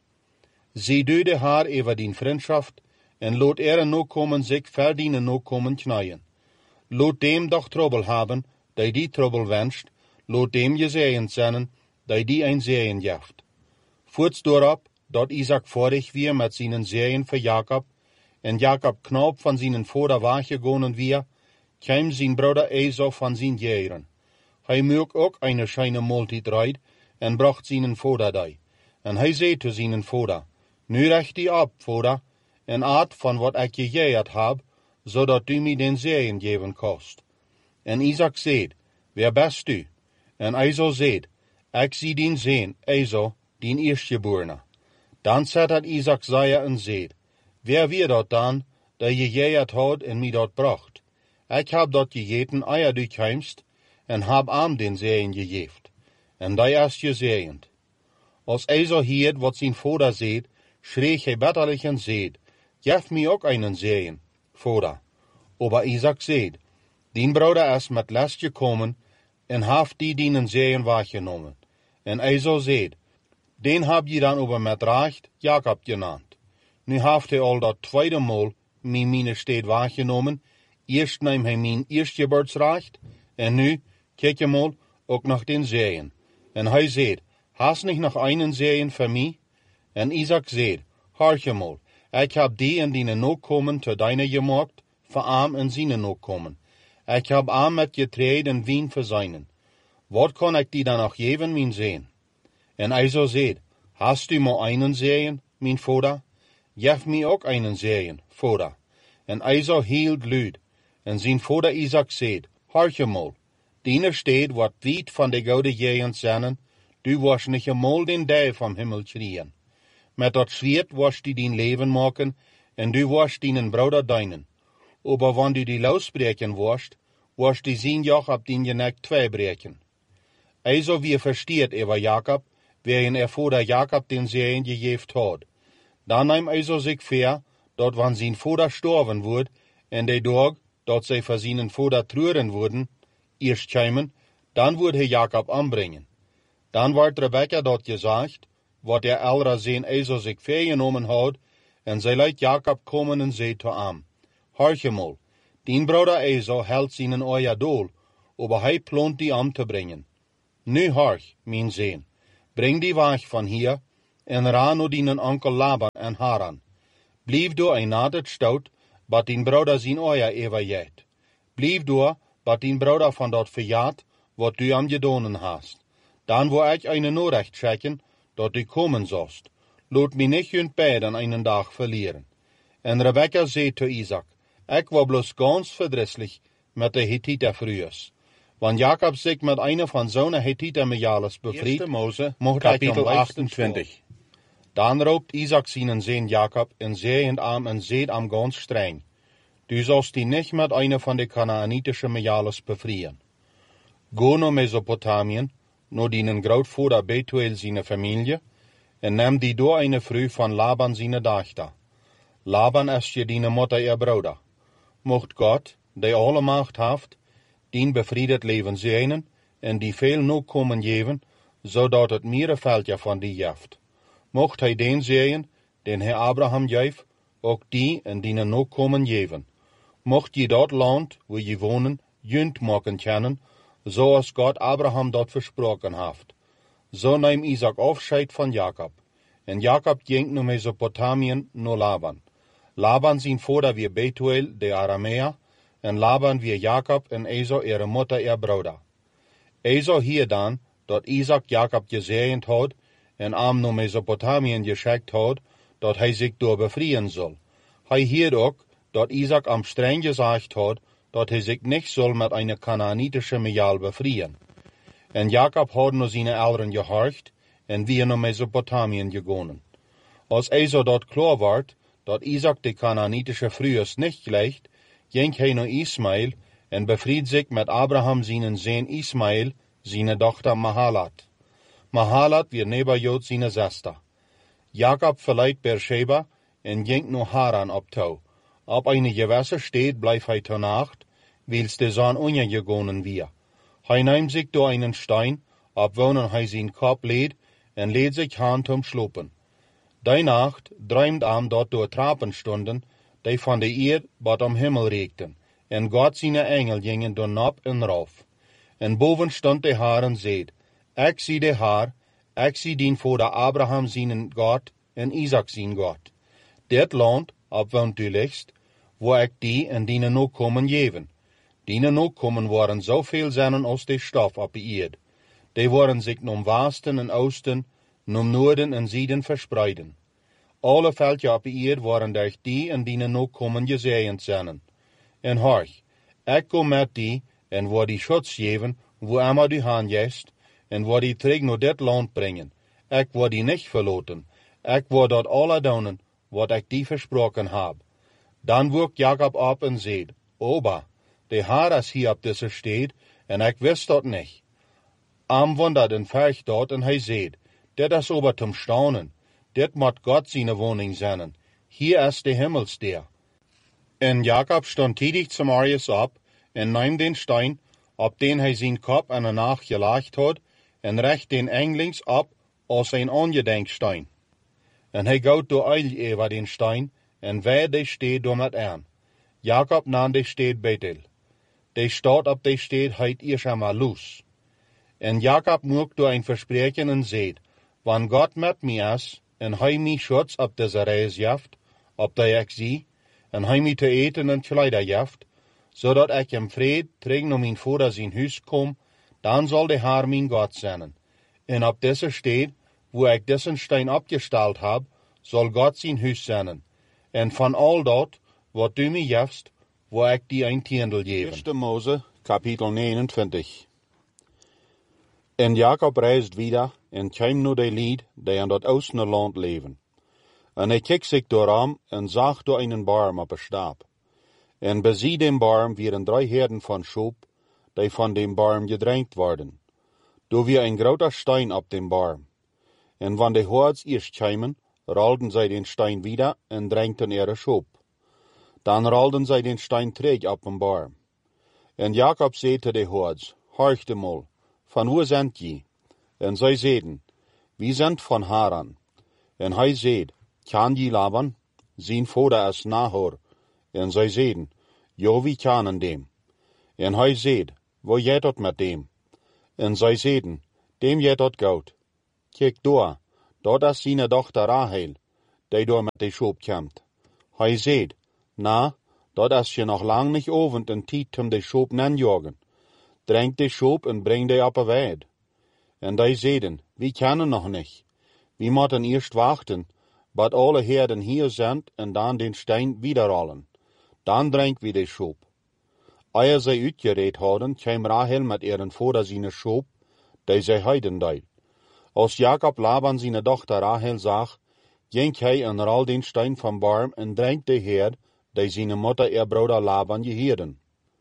Zie du de Heer over dien vriendschaft, en laat er nakomen zich verdienen nakomen knaaien. Laat dem doch trouble hebben, die trouble wenst, laat dem gezegend zijn, die een zegen geeft. Voorts daarop, dat Isaac vorig weer met zijn zegen voor Jacob, en Jacob knap van zijn vader weggegaan weer, kwam zijn broeder Esau van zijn jaren. Hij maakte ook een schijne maaltijd rijdt, en bracht zijn vader die. En hij zei tot zijn vader, nu recht die op, vader, en aat van wat ik gegeerd heb, zodat u mij den zegen geven kost. En Isaac zeid, wer bist u? En Esau zeid, ik zie dien zoon, Esau, dien eerstgeborene. Dan zette Isaac zei en zeid, wer wie dat dan, dat je gegeerd had en mij dat bracht? Ik heb dat gegeten eer du kwamst, en heb hem den zegen gegeven. En die is gezegend. Als Esau hield wat zijn vader zeid, schreef hij bitterlijk en zeid, geef mij ook een zegen, vader. Aber Isaac zeid, dien broeder is met last gekomen, en heeft die dienen zegen weggenomen. En Esau zeid, den heb je dan over met recht Jacob genaamd. Nu heeft hij al dat tweede maal mijn steed weggenomen. Eerst neemt hij mijn eerstgeboortsrecht, en nu, kijk je mal, ook nog den zegen. En hij zeid, hast niet nog een zegen voor mij? En Isaac zeid, hoor mal, ik heb die en die nakomen te deine gemaakt, voor hem en zijn nakomen. Ik heb hem met getreden wien verzijnen. Wat kan ik die dan nog geven, mijn zoon? En Esau zeid, hast u maar een zegen, mijn vader? Geef mij ook een zegen, vader. En Esau hield luid. En zijn vader Isaac zeid, hoor mal, die steed wat wiet van de gouden jegen zijn, du was niet eenmaal den dij van hemel krieën. Met dat zwiert was die dien leven maken, en du was dienen broeder deinen. Aber wanneer du die losbreken was die zien joch op dien je nek twee breken. Esau wie versteert over Jacob, waarin vader Jacob den zegen gegeven had. Dan neemt Esau zich ver, dat wanneer zijn vader storven wordt, en de dag, dat zij voor zijn vader treuren worden, eerst komen, dan wordt hij Jacob aanbrengen. Dan wordt Rebekka dat gezegd, wat oudere zoon Esau zich vergenomen had, en zij laat Jacob komen en zei tot hem, hoor mal, dien broeder Esau houdt zijn oor dool, aber hij plant die te brengen. Nu horch, mijn zeen, breng die weg van hier, en ra naar dien onkel Laban en Haran. Blijf door een nadet stout, bat dien broeder zijn oja ever jet. Blijf door, bat dien broeder van dat verjaat, wat du am gedonen hast. Dan wil ik een norecht checken, dat du komen zost. Laat mij niet hun beiden einen dag verlieren. En Rebecca zei zu Isaac, ik was bloß ganz verdrisslich met de Hittiter frühers. Want Jacob zich met een van zo'n Hittiter Mejales bevried, Mose, mocht kapitel hij 28. Dan roept Isaac zijn zoon Jacob en zeend am en zeed am ganz streng. Du sollst die nicht met een van de Kanaanitische Mejales befrieden. Go naar Mesopotamien, naar dienen grootvader Betuel zijn familie, en neem die door een vrouw van Laban zijn dochter. Laban is je diene moeder ihr broeder. Mocht God, die alle macht heeft, dien befriedet leven zijnen, en die veel nog komen geven, zodat het meerenveldje van die jeft. Mocht hij den zeien, den hij Abraham geef, ook die en dienen nog komen geven. Mocht je dat land, waar je wonen, junt maken kennen, zoals God Abraham dat versproken heeft. Zo neem Isaac afscheid van Jacob. En Jacob ging naar Mesopotamien naar Laban. Laban zijn vader weer Betuel de Arameer, en Laban weer Jacob en Esau ihre moeder ihr broeder. Esau hier dan, dat Isaac Jacob gezegend had, en am naar Mesopotamien geschickt had, dat hij zich door befrieden zal. Hij hier ook, dat Isaac am streng gezegd had, dat hij zich niet zal met een Kanaanitische Mejal befrieden. En Jacob had naar zijn ouderen gehorcht, en weer naar Mesopotamien gegaan. Als Esau dat klaar werd, dat Isaac de Kanaanitische Frühers nicht gleicht, ging hij naar Ismael en befried zich met Abraham zijn zoon Ismael, zijn dochter Mahalat. Mahalat weer Nebajoth zijn zuster. Jacob verleidt Beersheba en ging naar Haran op touw. Op een gewisse steed blijft hij ter nacht, wils de zon ondergegangen weer. Hij neemt zich door einen stein, op wonen hij zijn kop leed, en leed zich hand om slopen. Die nacht drömt dat door trappen stonden, die van de eerd wat om Himmel reikten, en God zijn engel gingen door nop en rauf. En boven stond de Haar en zeid, ik zie de Haar, ik zie dien vader Abraham zijn God en Isaac zijn God. Dit land, op woont u ligst, waar ik die en dienen ook komen geven. Dienen ook komen worden zoveel zijn als de stof op de eerd. Die worden zich om westen en oosten, om noorden en zuiden verspreiden. Alle veldje op de eerd worden durch die en dienen ook komen gezegend zijn. En horch, ik kom met die en word die schutz geven, wo immer du handjest, en word die terug naar dit land brengen. Ik word die niet verloten. Ik word dat alle doen, wat ik die versproken heb. Dan woek Jacob op en zeid, Oba, de Haar is hier op deze steed, en ik wist dat niet. Am wondert en vergt dat, en hij zeid, dit is ober zum staunen. Dit moet God zijn woning zijn. Hier is de Himmelsteer. En Jacob stond tidig zum Arius op, en nam den stein, op den hij zijn kop en een nacht gelegd had, en recht den englings op als een ongedenkstein. En hij goot door eil over den stein, en wij de steed door met aan. Jacob nam de steed Bethel. De stad op de steed heet Ishama Luz. En Jacob mocht door een verspreken en zeid, wann God met mij is, en hij mij schutz op deze reis jaft, op die ik zie, en hij mij te eten en kleider jaft, zodat ik in vrede terug naar mijn vader zijn huis kom, dan zal de Haar mijn God zijn. En op deze steed, wo ik deze stein opgesteld heb, zal God zijn huis zijn. En van al dat, wat du mij jefst, wil ik die een tiendel geven. 1. Mose, kapitel 29. En Jacob reist wieder en kwam naar de lied, die aan dat oostende land leven. En hij keek zich dooram en zag door einen barm op een stap. En bezie dem barm wieren 3 herden van schoep, die van dem barm gedrängt worden. Do wie ein groter Stein op dem barm. En wann de Hords eerst kwamen, rolden zij den Stein wieder en drängten ihre schoep. Dan rolden zij den Stein terug op den barm. En Jacob zei te de Hords, horchte mal, van wo sind je? En zij zeiden, wie sind van Haran. En hij zeid, kan je Laban? Zijn vader is Nahor. En zij zeiden, jo, wie kennen dem. En hij zeid, wo jij dat met dem? En zij zeiden, Dem jij dat goud. Kijk door, dat is zijn dochter Rahel, die door met de schoop komt. Hij zegt, dat is je nog lang niet over en tijd om de schoop nanjagen. Drink de schoop en breng de op de weid. En die zeiden, we kunnen nog niet. We moeten eerst wachten, tot alle herden hier zijn en dan den steen wiederrollen. Dan drinken we de schoop. Eer zij uitgereed hadden, kwam Rahel met ihren vader zijn schoop, die zij heiden deed. Als Jacob Laban zijn dochter Rahel zag, ging hij en rol den steen van boom en drinkt de herd, die zijn moeder en broeder Laban geheerden.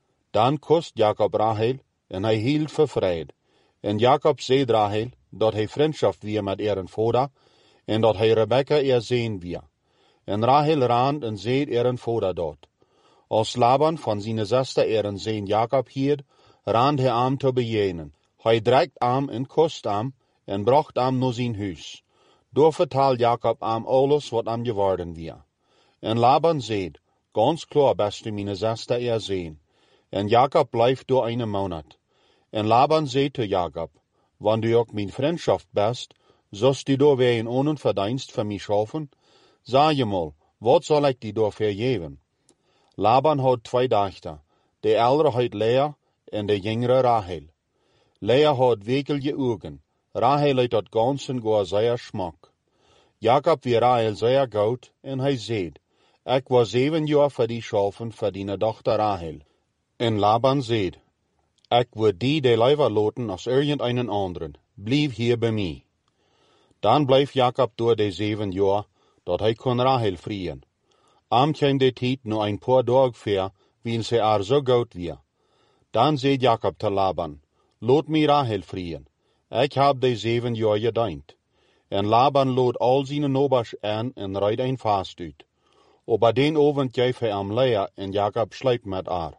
Dan kust Jacob Rahel en hij hield vervreed. En Jacob zei Rahel dat hij vriendschap weer met ihren vader en dat hij Rebekka zien weer. En Rahel raan en zei ihren vader dat. Als Laban van zijn zuster ihren zoon Jacob hield, raan hij aan te bejenen. Hij direct aan en kust aan en bracht aan naar zijn huis. Door vertaal Jacob aan alles wat aan geworden weer. En Laban zei, ganz klaar best u mijn zuster zien. En Jacob blijft door een maand. En Laban zei te Jacob, wanneer du ook mijn vriendschap best, zost du door weer een onverdienst voor mij schaffen? Zeg je mal, wat zal ik die door vergeven? Laban had 2 dochters, de oudere heet Lea en de jongere Rahel. Lea had wekelje ogen, Rahel had dat ganzen goa zeer smak. Jacob wie Rahel zeer goed en hij zei, ik was 7 jaar voor die schaffen voor die dochter Rahel. En Laban zei, ik wil die de liever laten als irgendeinen anderen, blijf hier bij mij. Dan bleef Jacob door de 7 jaar, dat hij kon Rahel vrieën. Am kwam de tijd nog een paar dagen ver, wiens ze zo goed weer. Dan zei Jacob te Laban, laat mij Rahel vrieën. Ik heb de 7 jaar gediend. En Laban lood al zijn nobers aan en rijd een vast uit. Op den avond geef hij am Lea en Jacob slijpt met haar.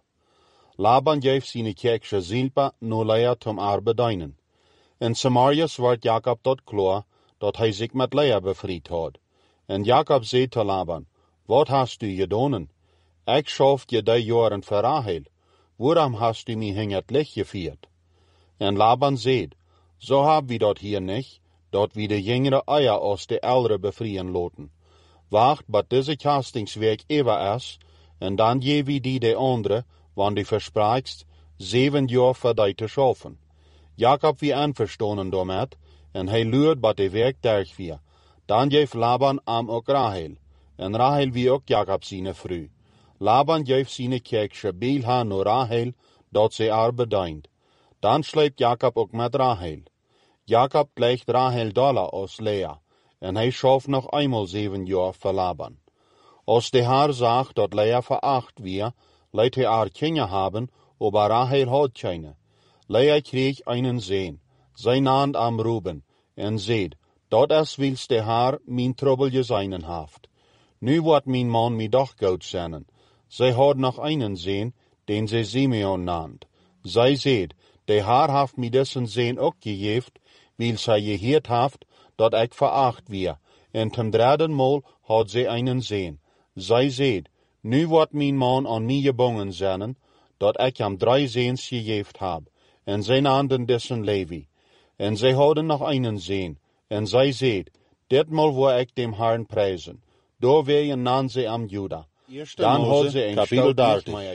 Laban geeft zijn kerkje Zilpa naar Lea tom haar bedienen. En Samarias werd Jacob tot klaar, dat hij zich met Lea bevrijd had. En Jacob zei te Laban, wat hast u gedaan? Ik schafte je die jaren voor Rahel. Waarom hast u mij in het licht gevierd? En Laban zei, zo hebben we dat hier niet, dat we de jongere eier als de oudere bevrijen laten. Wacht, wat deze castingswerk eeuwig is, en dan geven we die de andere, want die verspreekst, 7 jaar voor die te schaffen. Jacob wie aanverstonen daarmet, en hij luurt wat de werk derg weer. Dan geeft Laban aan ook Rahel, en Rahel wie ook Jacob zijn vrouw. Laban geeft zijn kerkje Bilha naar Rahel, dat ze haar bedient. Dan sleept Jacob ook met Rahel. Jacob legt Rahel dollar als Lea, en hij schaft nog eenmaal 7 jaar voor Laban. Als de haar zag dat Lea veracht weer, leidt hij haar kinderen hebben, aber Rahel had keine. Lea kreeg einen zoon, zijn naam am Ruben, en zeid, dat is wils de haar mijn trouble zijn haft. Nu wordt mijn man mij doch goed zijn. Zij had nog einen zoon, den ze Simeon naamd. Zij zeid, de haar heeft mij dessen zoon ook gegeven, wils zij geheerd heeft, dat ik veracht weer, en ten 3e maal had ze einen zoon. Zij zeid, nu wordt mijn man aan mij gebonden zijn, dat ik hem 3 zoons gegeven heb, en zij naamden dessen Levi. En zij hadden nog einen zoon, en zij zeid, ditmaal wil ik dem Herrn prijzen. Door weer naam ze am Juda. Dan had ze een kapitel 30.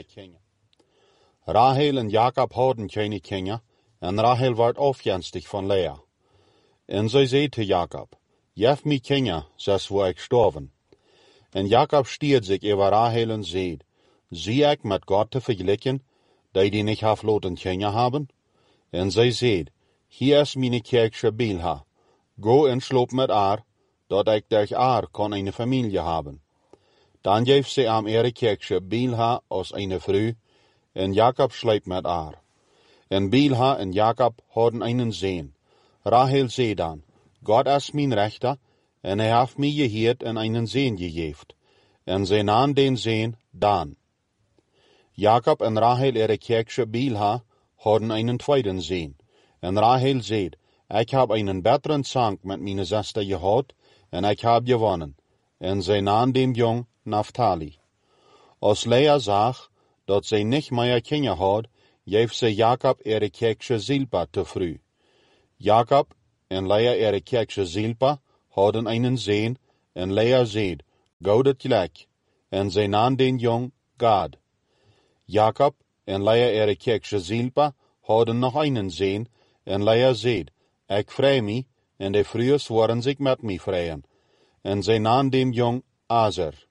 Rahel en Jacob hadden geen kinderen, en Rahel werd afgunstig van Lea. En zij zei te Jacob, geef mij kinderen, zes wil ik sterven. En Jacob stiert zich over Rahel en zei, zie ik met God te vergelijken, die niet heeft laten kinderen hebben? En zij zei, hier is mijn kerkje Bilha, go en sloop met haar, dat ik durch haar kan een familie hebben. Dan geeft ze aan ihre kerkje Bilha als een vrouw, en Jacob slijpt met haar. En Bilha en Jacob hadden einen zoon. Rahel zei dan, God is mijn rechter, en hij heeft mij geheerd en einen zoon gegeven. En zij naam den zoon Dan. Jacob en Rahel ihre kerkje Bilha hadden einen tweeden zoon. En Rahel zei, ik heb einen betteren zank met mijn zuster gehad, en ik heb gewonnen. En zij naam dem jong Naphtali. Als Lea zag, dat zij niet meer kinderen had, geeft ze Jacob ihre kerkje Zilpa te vroeg. Jakob en Lea ihre Kirche Zilpa hadden einen Sohn, en Lea zeid, "Goudet gelijk," en zij naam den jong Gad. Jakob en Lea ihre Kirche Zilpa hadden nog einen Sohn, en Lea zeid, "Ik vrij mij, en de vrouwen worden zich met mij vrijen," en zij naam den jong Aser.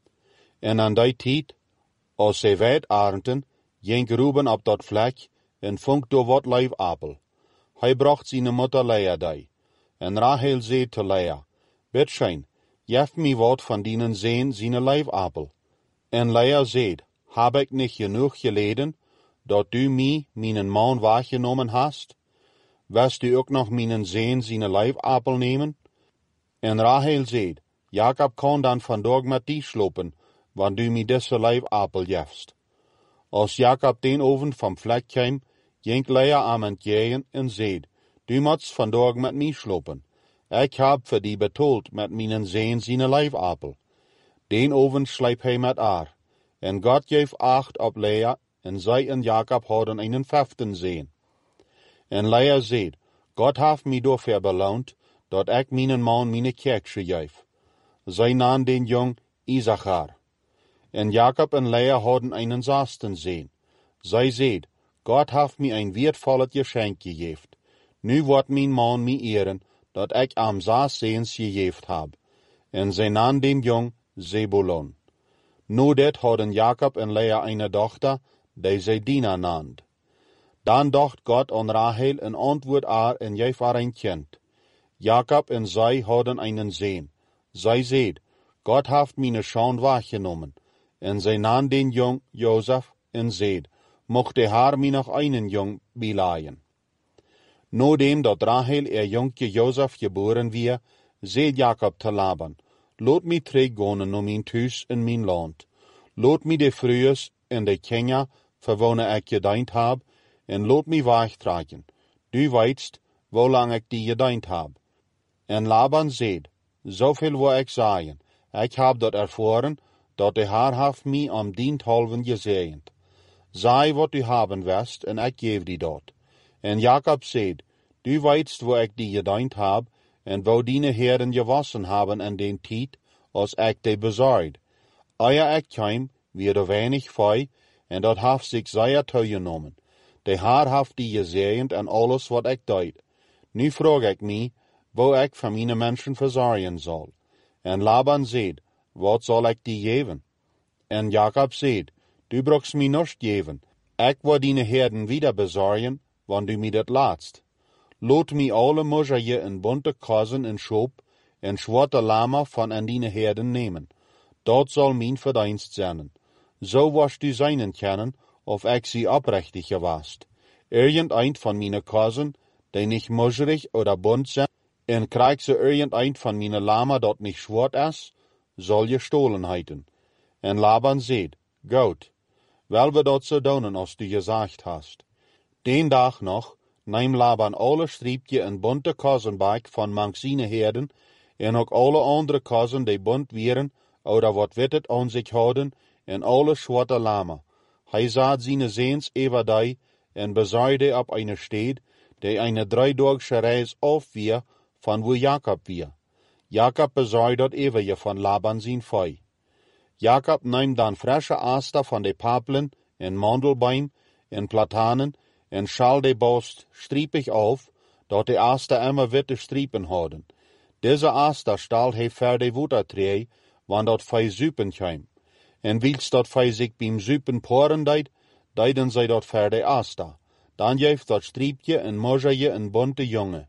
En aan die tijd, als zij wijd arenden, ging Ruben op dat vlek en vond door wat lijfappel. Hij bracht zijn moeder Lea die. En Rachel zei te Lea, "Bitschein, jef mij wat van dienen zoon zijn lijfappel." En Lea zei, "Heb ik niet genoeg geleden, dat u mij mijn man weggenomen hast? Wist u ook nog mijn zoon zijn lijfappel nemen?" En Rachel zei, "Jacob kan dan vandaag met die slopen, want u mij deze lijfappel jefst." Als Jacob den avond van vlek kwam, ging Lea aan het geven en zei, "Du moet vandaag met mij slopen. Ik heb voor die betaald met mijn zoon zijn lijfappel." Den avond sliep hij met haar. En God geef acht op Lea, en zij en Jacob hadden einen 15 zoon. En Lea zei, "God heeft mij daarvoor beloond, dat ik mijn man mijn Kirche geef." Zij naam den jong Issachar. En Jacob en Lea hadden einen 16 zoon. Zij zei, "God heeft mij een wertvolles geschenk gegeven. Nu wordt mijn man mij eren, dat ik hem 6 zoons gegeven heb." En zij naam den jong Zebulon. Nu dit hadden Jacob en Lea een dochter, die zij Dina naamd. Dan dacht God aan Rachel en antwoord haar en geef haar een kind. Jacob en zij hadden einen zoon. Zij zei, "God heeft mijn schande weggenomen." En zij naam den jong Jozef en zei, "Mocht de haar mij nog einen jong bijlaaien." Nadat dat Rachel jongje Jozef geboren weer, zei Jacob te Laban, "Laat mij teruggaan naar mijn thuis in mijn land. Laat mij de vrouwen en de kinderen verwonen ik gediend heb, en laat mij wegtrekken. Du weet hoe lang ik die gediend heb." En Laban zei, "Zoveel wil ik zeggen, ik heb dat ervaren, dat de Heer heeft mij om dienthalven gezegend. Zij wat u hebben wist, en ik geef die dat." En Jacob zei, "Du weet waar ik die gediend heb, en waar diene heren gewassen hebben in den tijd, als ik die bezorgd. Eer ik kwam, weer er weinig vee, en dat heeft zich zeer toegenomen. De Heer heeft die gezegend en alles wat ik deed. Nu vraag ik mij, waar ik van mijn mensen verzorgen zal." En Laban zei, "Wat zal ik die geven?" En Jacob zei, "Du brauchst mij niets geven. Ik wil die herden wieder bezorgen, want du mij dat laatst. Laat mij alle mooie en bunte kozen en schoop en zwarte lama van aan die herden nemen. Dat zal mijn verdienst zijn. Zo was du zijn kennen, of ik sie oprechtig gewast. Irgendein van mijn kozen, die niet mooierig oder bunt zijn, en krijg ze irgendein van mijn lama dat niet zwart is, zal je stolen heiten." En Laban zei, "Goed, wel we dat zo doen als du gezegd hast." Den dag nog neem Laban alle striepje en bunte kozenbijk van mank zijn herden, en ook alle andere kozen die bunt wieren, oder wat wittet aan zich houden, en alle zwarte lama. Hij zat zijn zoons over die, en bezorgde op een stad, die een 3-daagse reis af weer, van wo Jacob weer. Jacob bezorgde dat over je van Laban zijn vee. Jacob neemt dan frische aster van de papelen, en mandelbeim, en platanen, en schal de borst striepig af, dat de aster immer witte striepen hadden. Deze aster stal hij voor de watertree, want dat vee zuipen kwam. En wils dat vee zich beim zuipen poren deed, deden zij dat voor de aster. Dan geeft dat striepje een mooie en bunte jongen.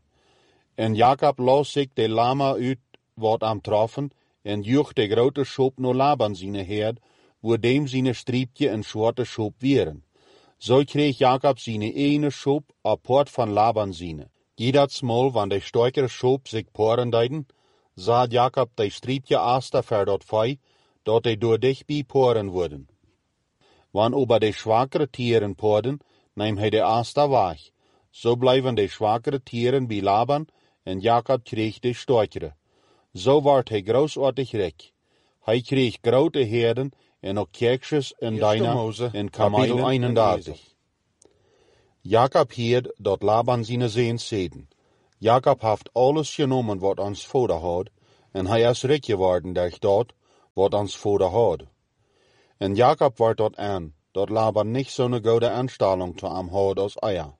En Jacob las zich de lama uit wat am troffen, en joeg de grote schoop naar Laban zijn herd, wo dem zijn striepje en zwarte schoop wieren. Zo kreeg Jacob zijn ene schoop apart van Laban zijn. Jedadsmal, wanneer de sterkere schoop zich poren deiden, zat Jacob de striepje aster voor dat vee, dat hij door dichtbij poren worden. Wanneer over de zwakkere tieren poren, neemt hij de aster weg. Zo blijven de zwakkere tieren bij Laban, en Jacob kreeg de sterkere. Zo werd hij grootsoortig rijk. Hij kreeg grote herden en ook kerkjes en dijnen en kamelen 31. Jacob hierd dat Laban zijn zoons zeiden, Jakob haft alles genommen wat ons vader had, en hij is rijk geworden durch dat wat ons vader had. En Jakob wordt dort aan, dat Laban nicht so eine gute Anstellung zu am had als Eier.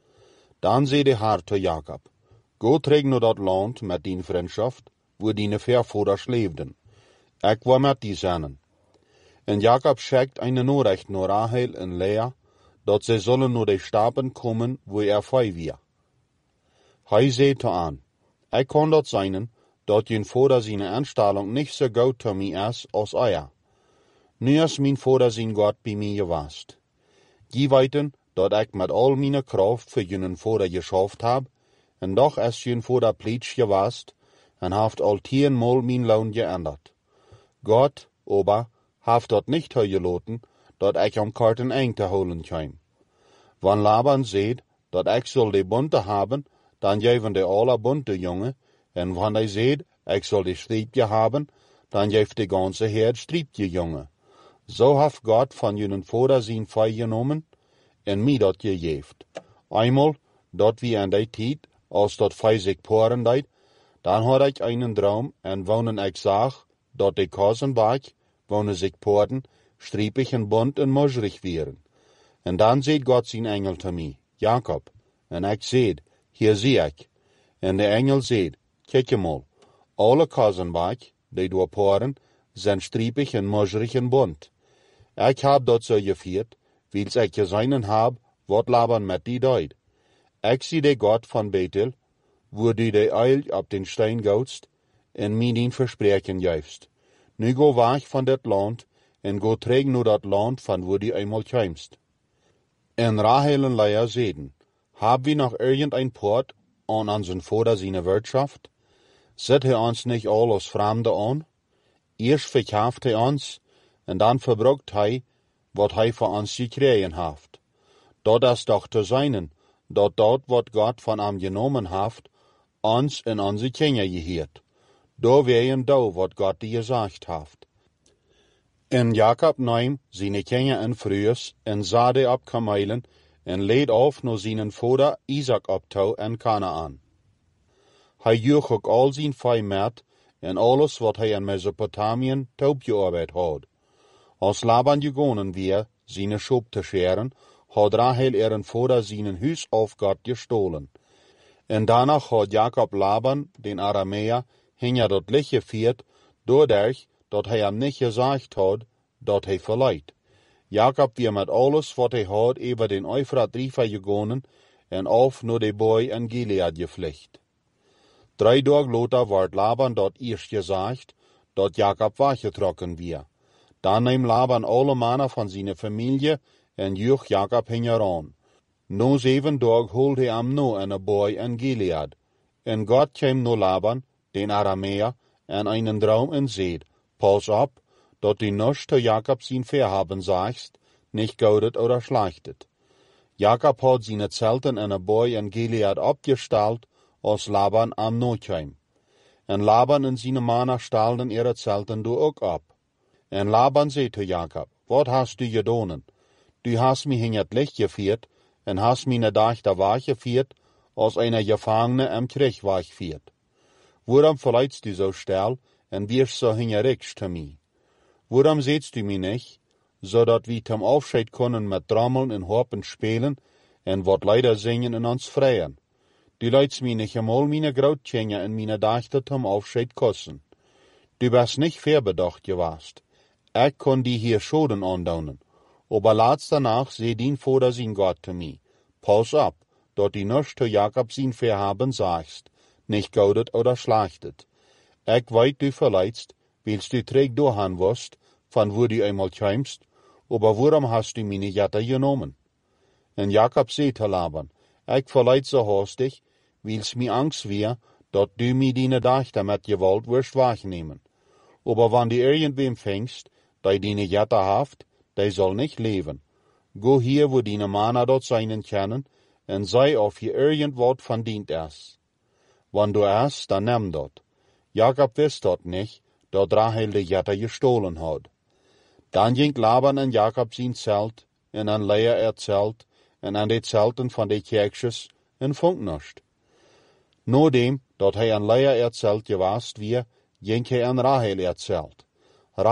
Dan zei de Herr zu Jakob, go trek nu dat land met dien vriendschaft, wo dine Vervoders leefden. Ik wil met die zennen. En Jakob schickt eine Nachricht naar Rahel en Lea, dat ze zullen naar de Staben kommen, wo frei wir. Hij zei te aan, ik kan dat zijn, dat je vader zijn Anstellung nicht so gut zu mir is als Eier. Nu is mijn vader zijn God bij mij geweest. Je weten, dat ik met al mijn kracht voor jullie vader geschaft heb, en doch is jullie vader pleits geweest, en heeft al 10-mal mijn loon geändert. God, aber, heeft dat nicht gelaten, dat ik am Karten eng te holen kwam. Wann Laban zegt, dat ik zal de bunte hebben, dan geven de alle bunte jongen, en wann hij zegt, ik zal de striepje hebben, dan geeft de ganze herd striepje jongen. Zo heeft God van jullie vader zijn vij genomen, en mij dat gegeven. Einmal, dat wie aan die tijd, als dat vij zich poren deed, dan had ik einen droom, en wonen ik zag, dat de Kosenbach, wonen zich poren, striepig en bunt en mosrig wären. En dan zei God zijn engel te mij, Jakob, en ik zei, hier zie ik. En de engel zei, kijk je mal, alle Kosenbach, die door poren, zijn striepig en mosrig en bunt. Ik heb dat zo gevierd, wils ik gezien heb, wat Laban met die deed. Ik zie de God van Bethel, wo du de eil op den Stein goudst, en mij dien verspreken geefst. Nu go weg van dit land, en go trek nu dat land van wo du eenmaal kwamst. En Rahel en Lea zeiden, hab wir noch irgendein Port an unseren Vater seine Wirtschaft? Zet hij ons nicht all als Fremde an? Eerst verkauft hij ons, en dan verbruikt hij, wat hij voor ons gekregen heeft. Dat is doch te zijnen, dat wat God van hem genomen heeft, ons en onze kinderen geheert. Daar weren do wat God die gezegd heeft. En Jakob neem zijn kinderen en vrouwen en zade op kamelen en leed af naar zijn vader Isaac op toe en Kanaan. Hij joeg ook al zijn vee met en alles wat hij in Mesopotamien toepgearbeid had. Als Laban gegonnen weer, zijn schop te scheren, had Rahel ihren vader zijn huis auf God gestohlen. En daarna had Jakob Laban, den Aramäer, hinter dat licht gevierd, doordat dat hij hem niet gezegd had, dat hij verleidt. Jakob weer met alles wat hij had über den Euphrat River gegonnen en auf naar de boy in Gilead gevlucht. 3 dagen later werd Laban dat eerst gezegd, dat Jakob weggetrokken weer. Dan neem Laban alle mannen van zijn familie en joeg Jakob hingeran. Na 7 dagen holt hij hem no in een boy in Gilead. En God kwam naar Laban, den Aramäer, en einen Traum en zei, pas op, dat du nicht zu Jakob sein Verhaben sagst, nicht goudet oder schlechtet. Jakob hat seine Zelten in een boy in Gilead abgestellt, als Laban am no kwam. En Laban en seine mannen stelden ihre Zelten do ook ab. En Laban zei zu Jakob, wat hast du gedonen? Du hast mich in het licht gevierd, en hast meine Dachter weggevierd, als einer Gefangene im Krieg wegviert. Waarom verleidst du so stel, en wirst so hingerig zu mir? Waarom sehtst du mich nicht, zodat wir zum Aufscheid können mit Trommeln en Harpen spelen, en wat Lieder singen en uns freien? Du leidst mich nicht einmal meine Grautkinderen en meine Dachter zum Aufscheid kosten. Du bist nicht verbedacht gewast. Ich kann die hier Schoden andaunen. Aber laatst danach seh din Vater sein Gott zu mir. Pass ab, dat die nicht zu Jakob sein Verhaben sagst, nicht goudet oder schlechtet. Ich weit du verleidst, willst du träg dohan wirst, von wo du einmal kämst, aber warum hast du meine Jatter genommen? En Jakob seht Laban, ich verleid so hastig, weil's mir Angst wär, dat du mir deine Dachter mit Gewalt wirst wegnehmen. Aber wann du irgendwem fängst, der deine Jatter haft, der soll nicht leben. Go hier, wo deine Männer dort seinen kennen, en sei auf je irgendwat van dient is. Wann du es, dann nimm dort. Jakob wist dat nicht, dat Rahel de Jatter gestohlen had. Dan ging Laban en Jakob zijn Zelt, en an Lea Zelt, en an de Zelten van de Kerkjes, en vond nicht. Nadat hij aan Lea erzählt geweest wie, ging hij aan Rahel erzählt.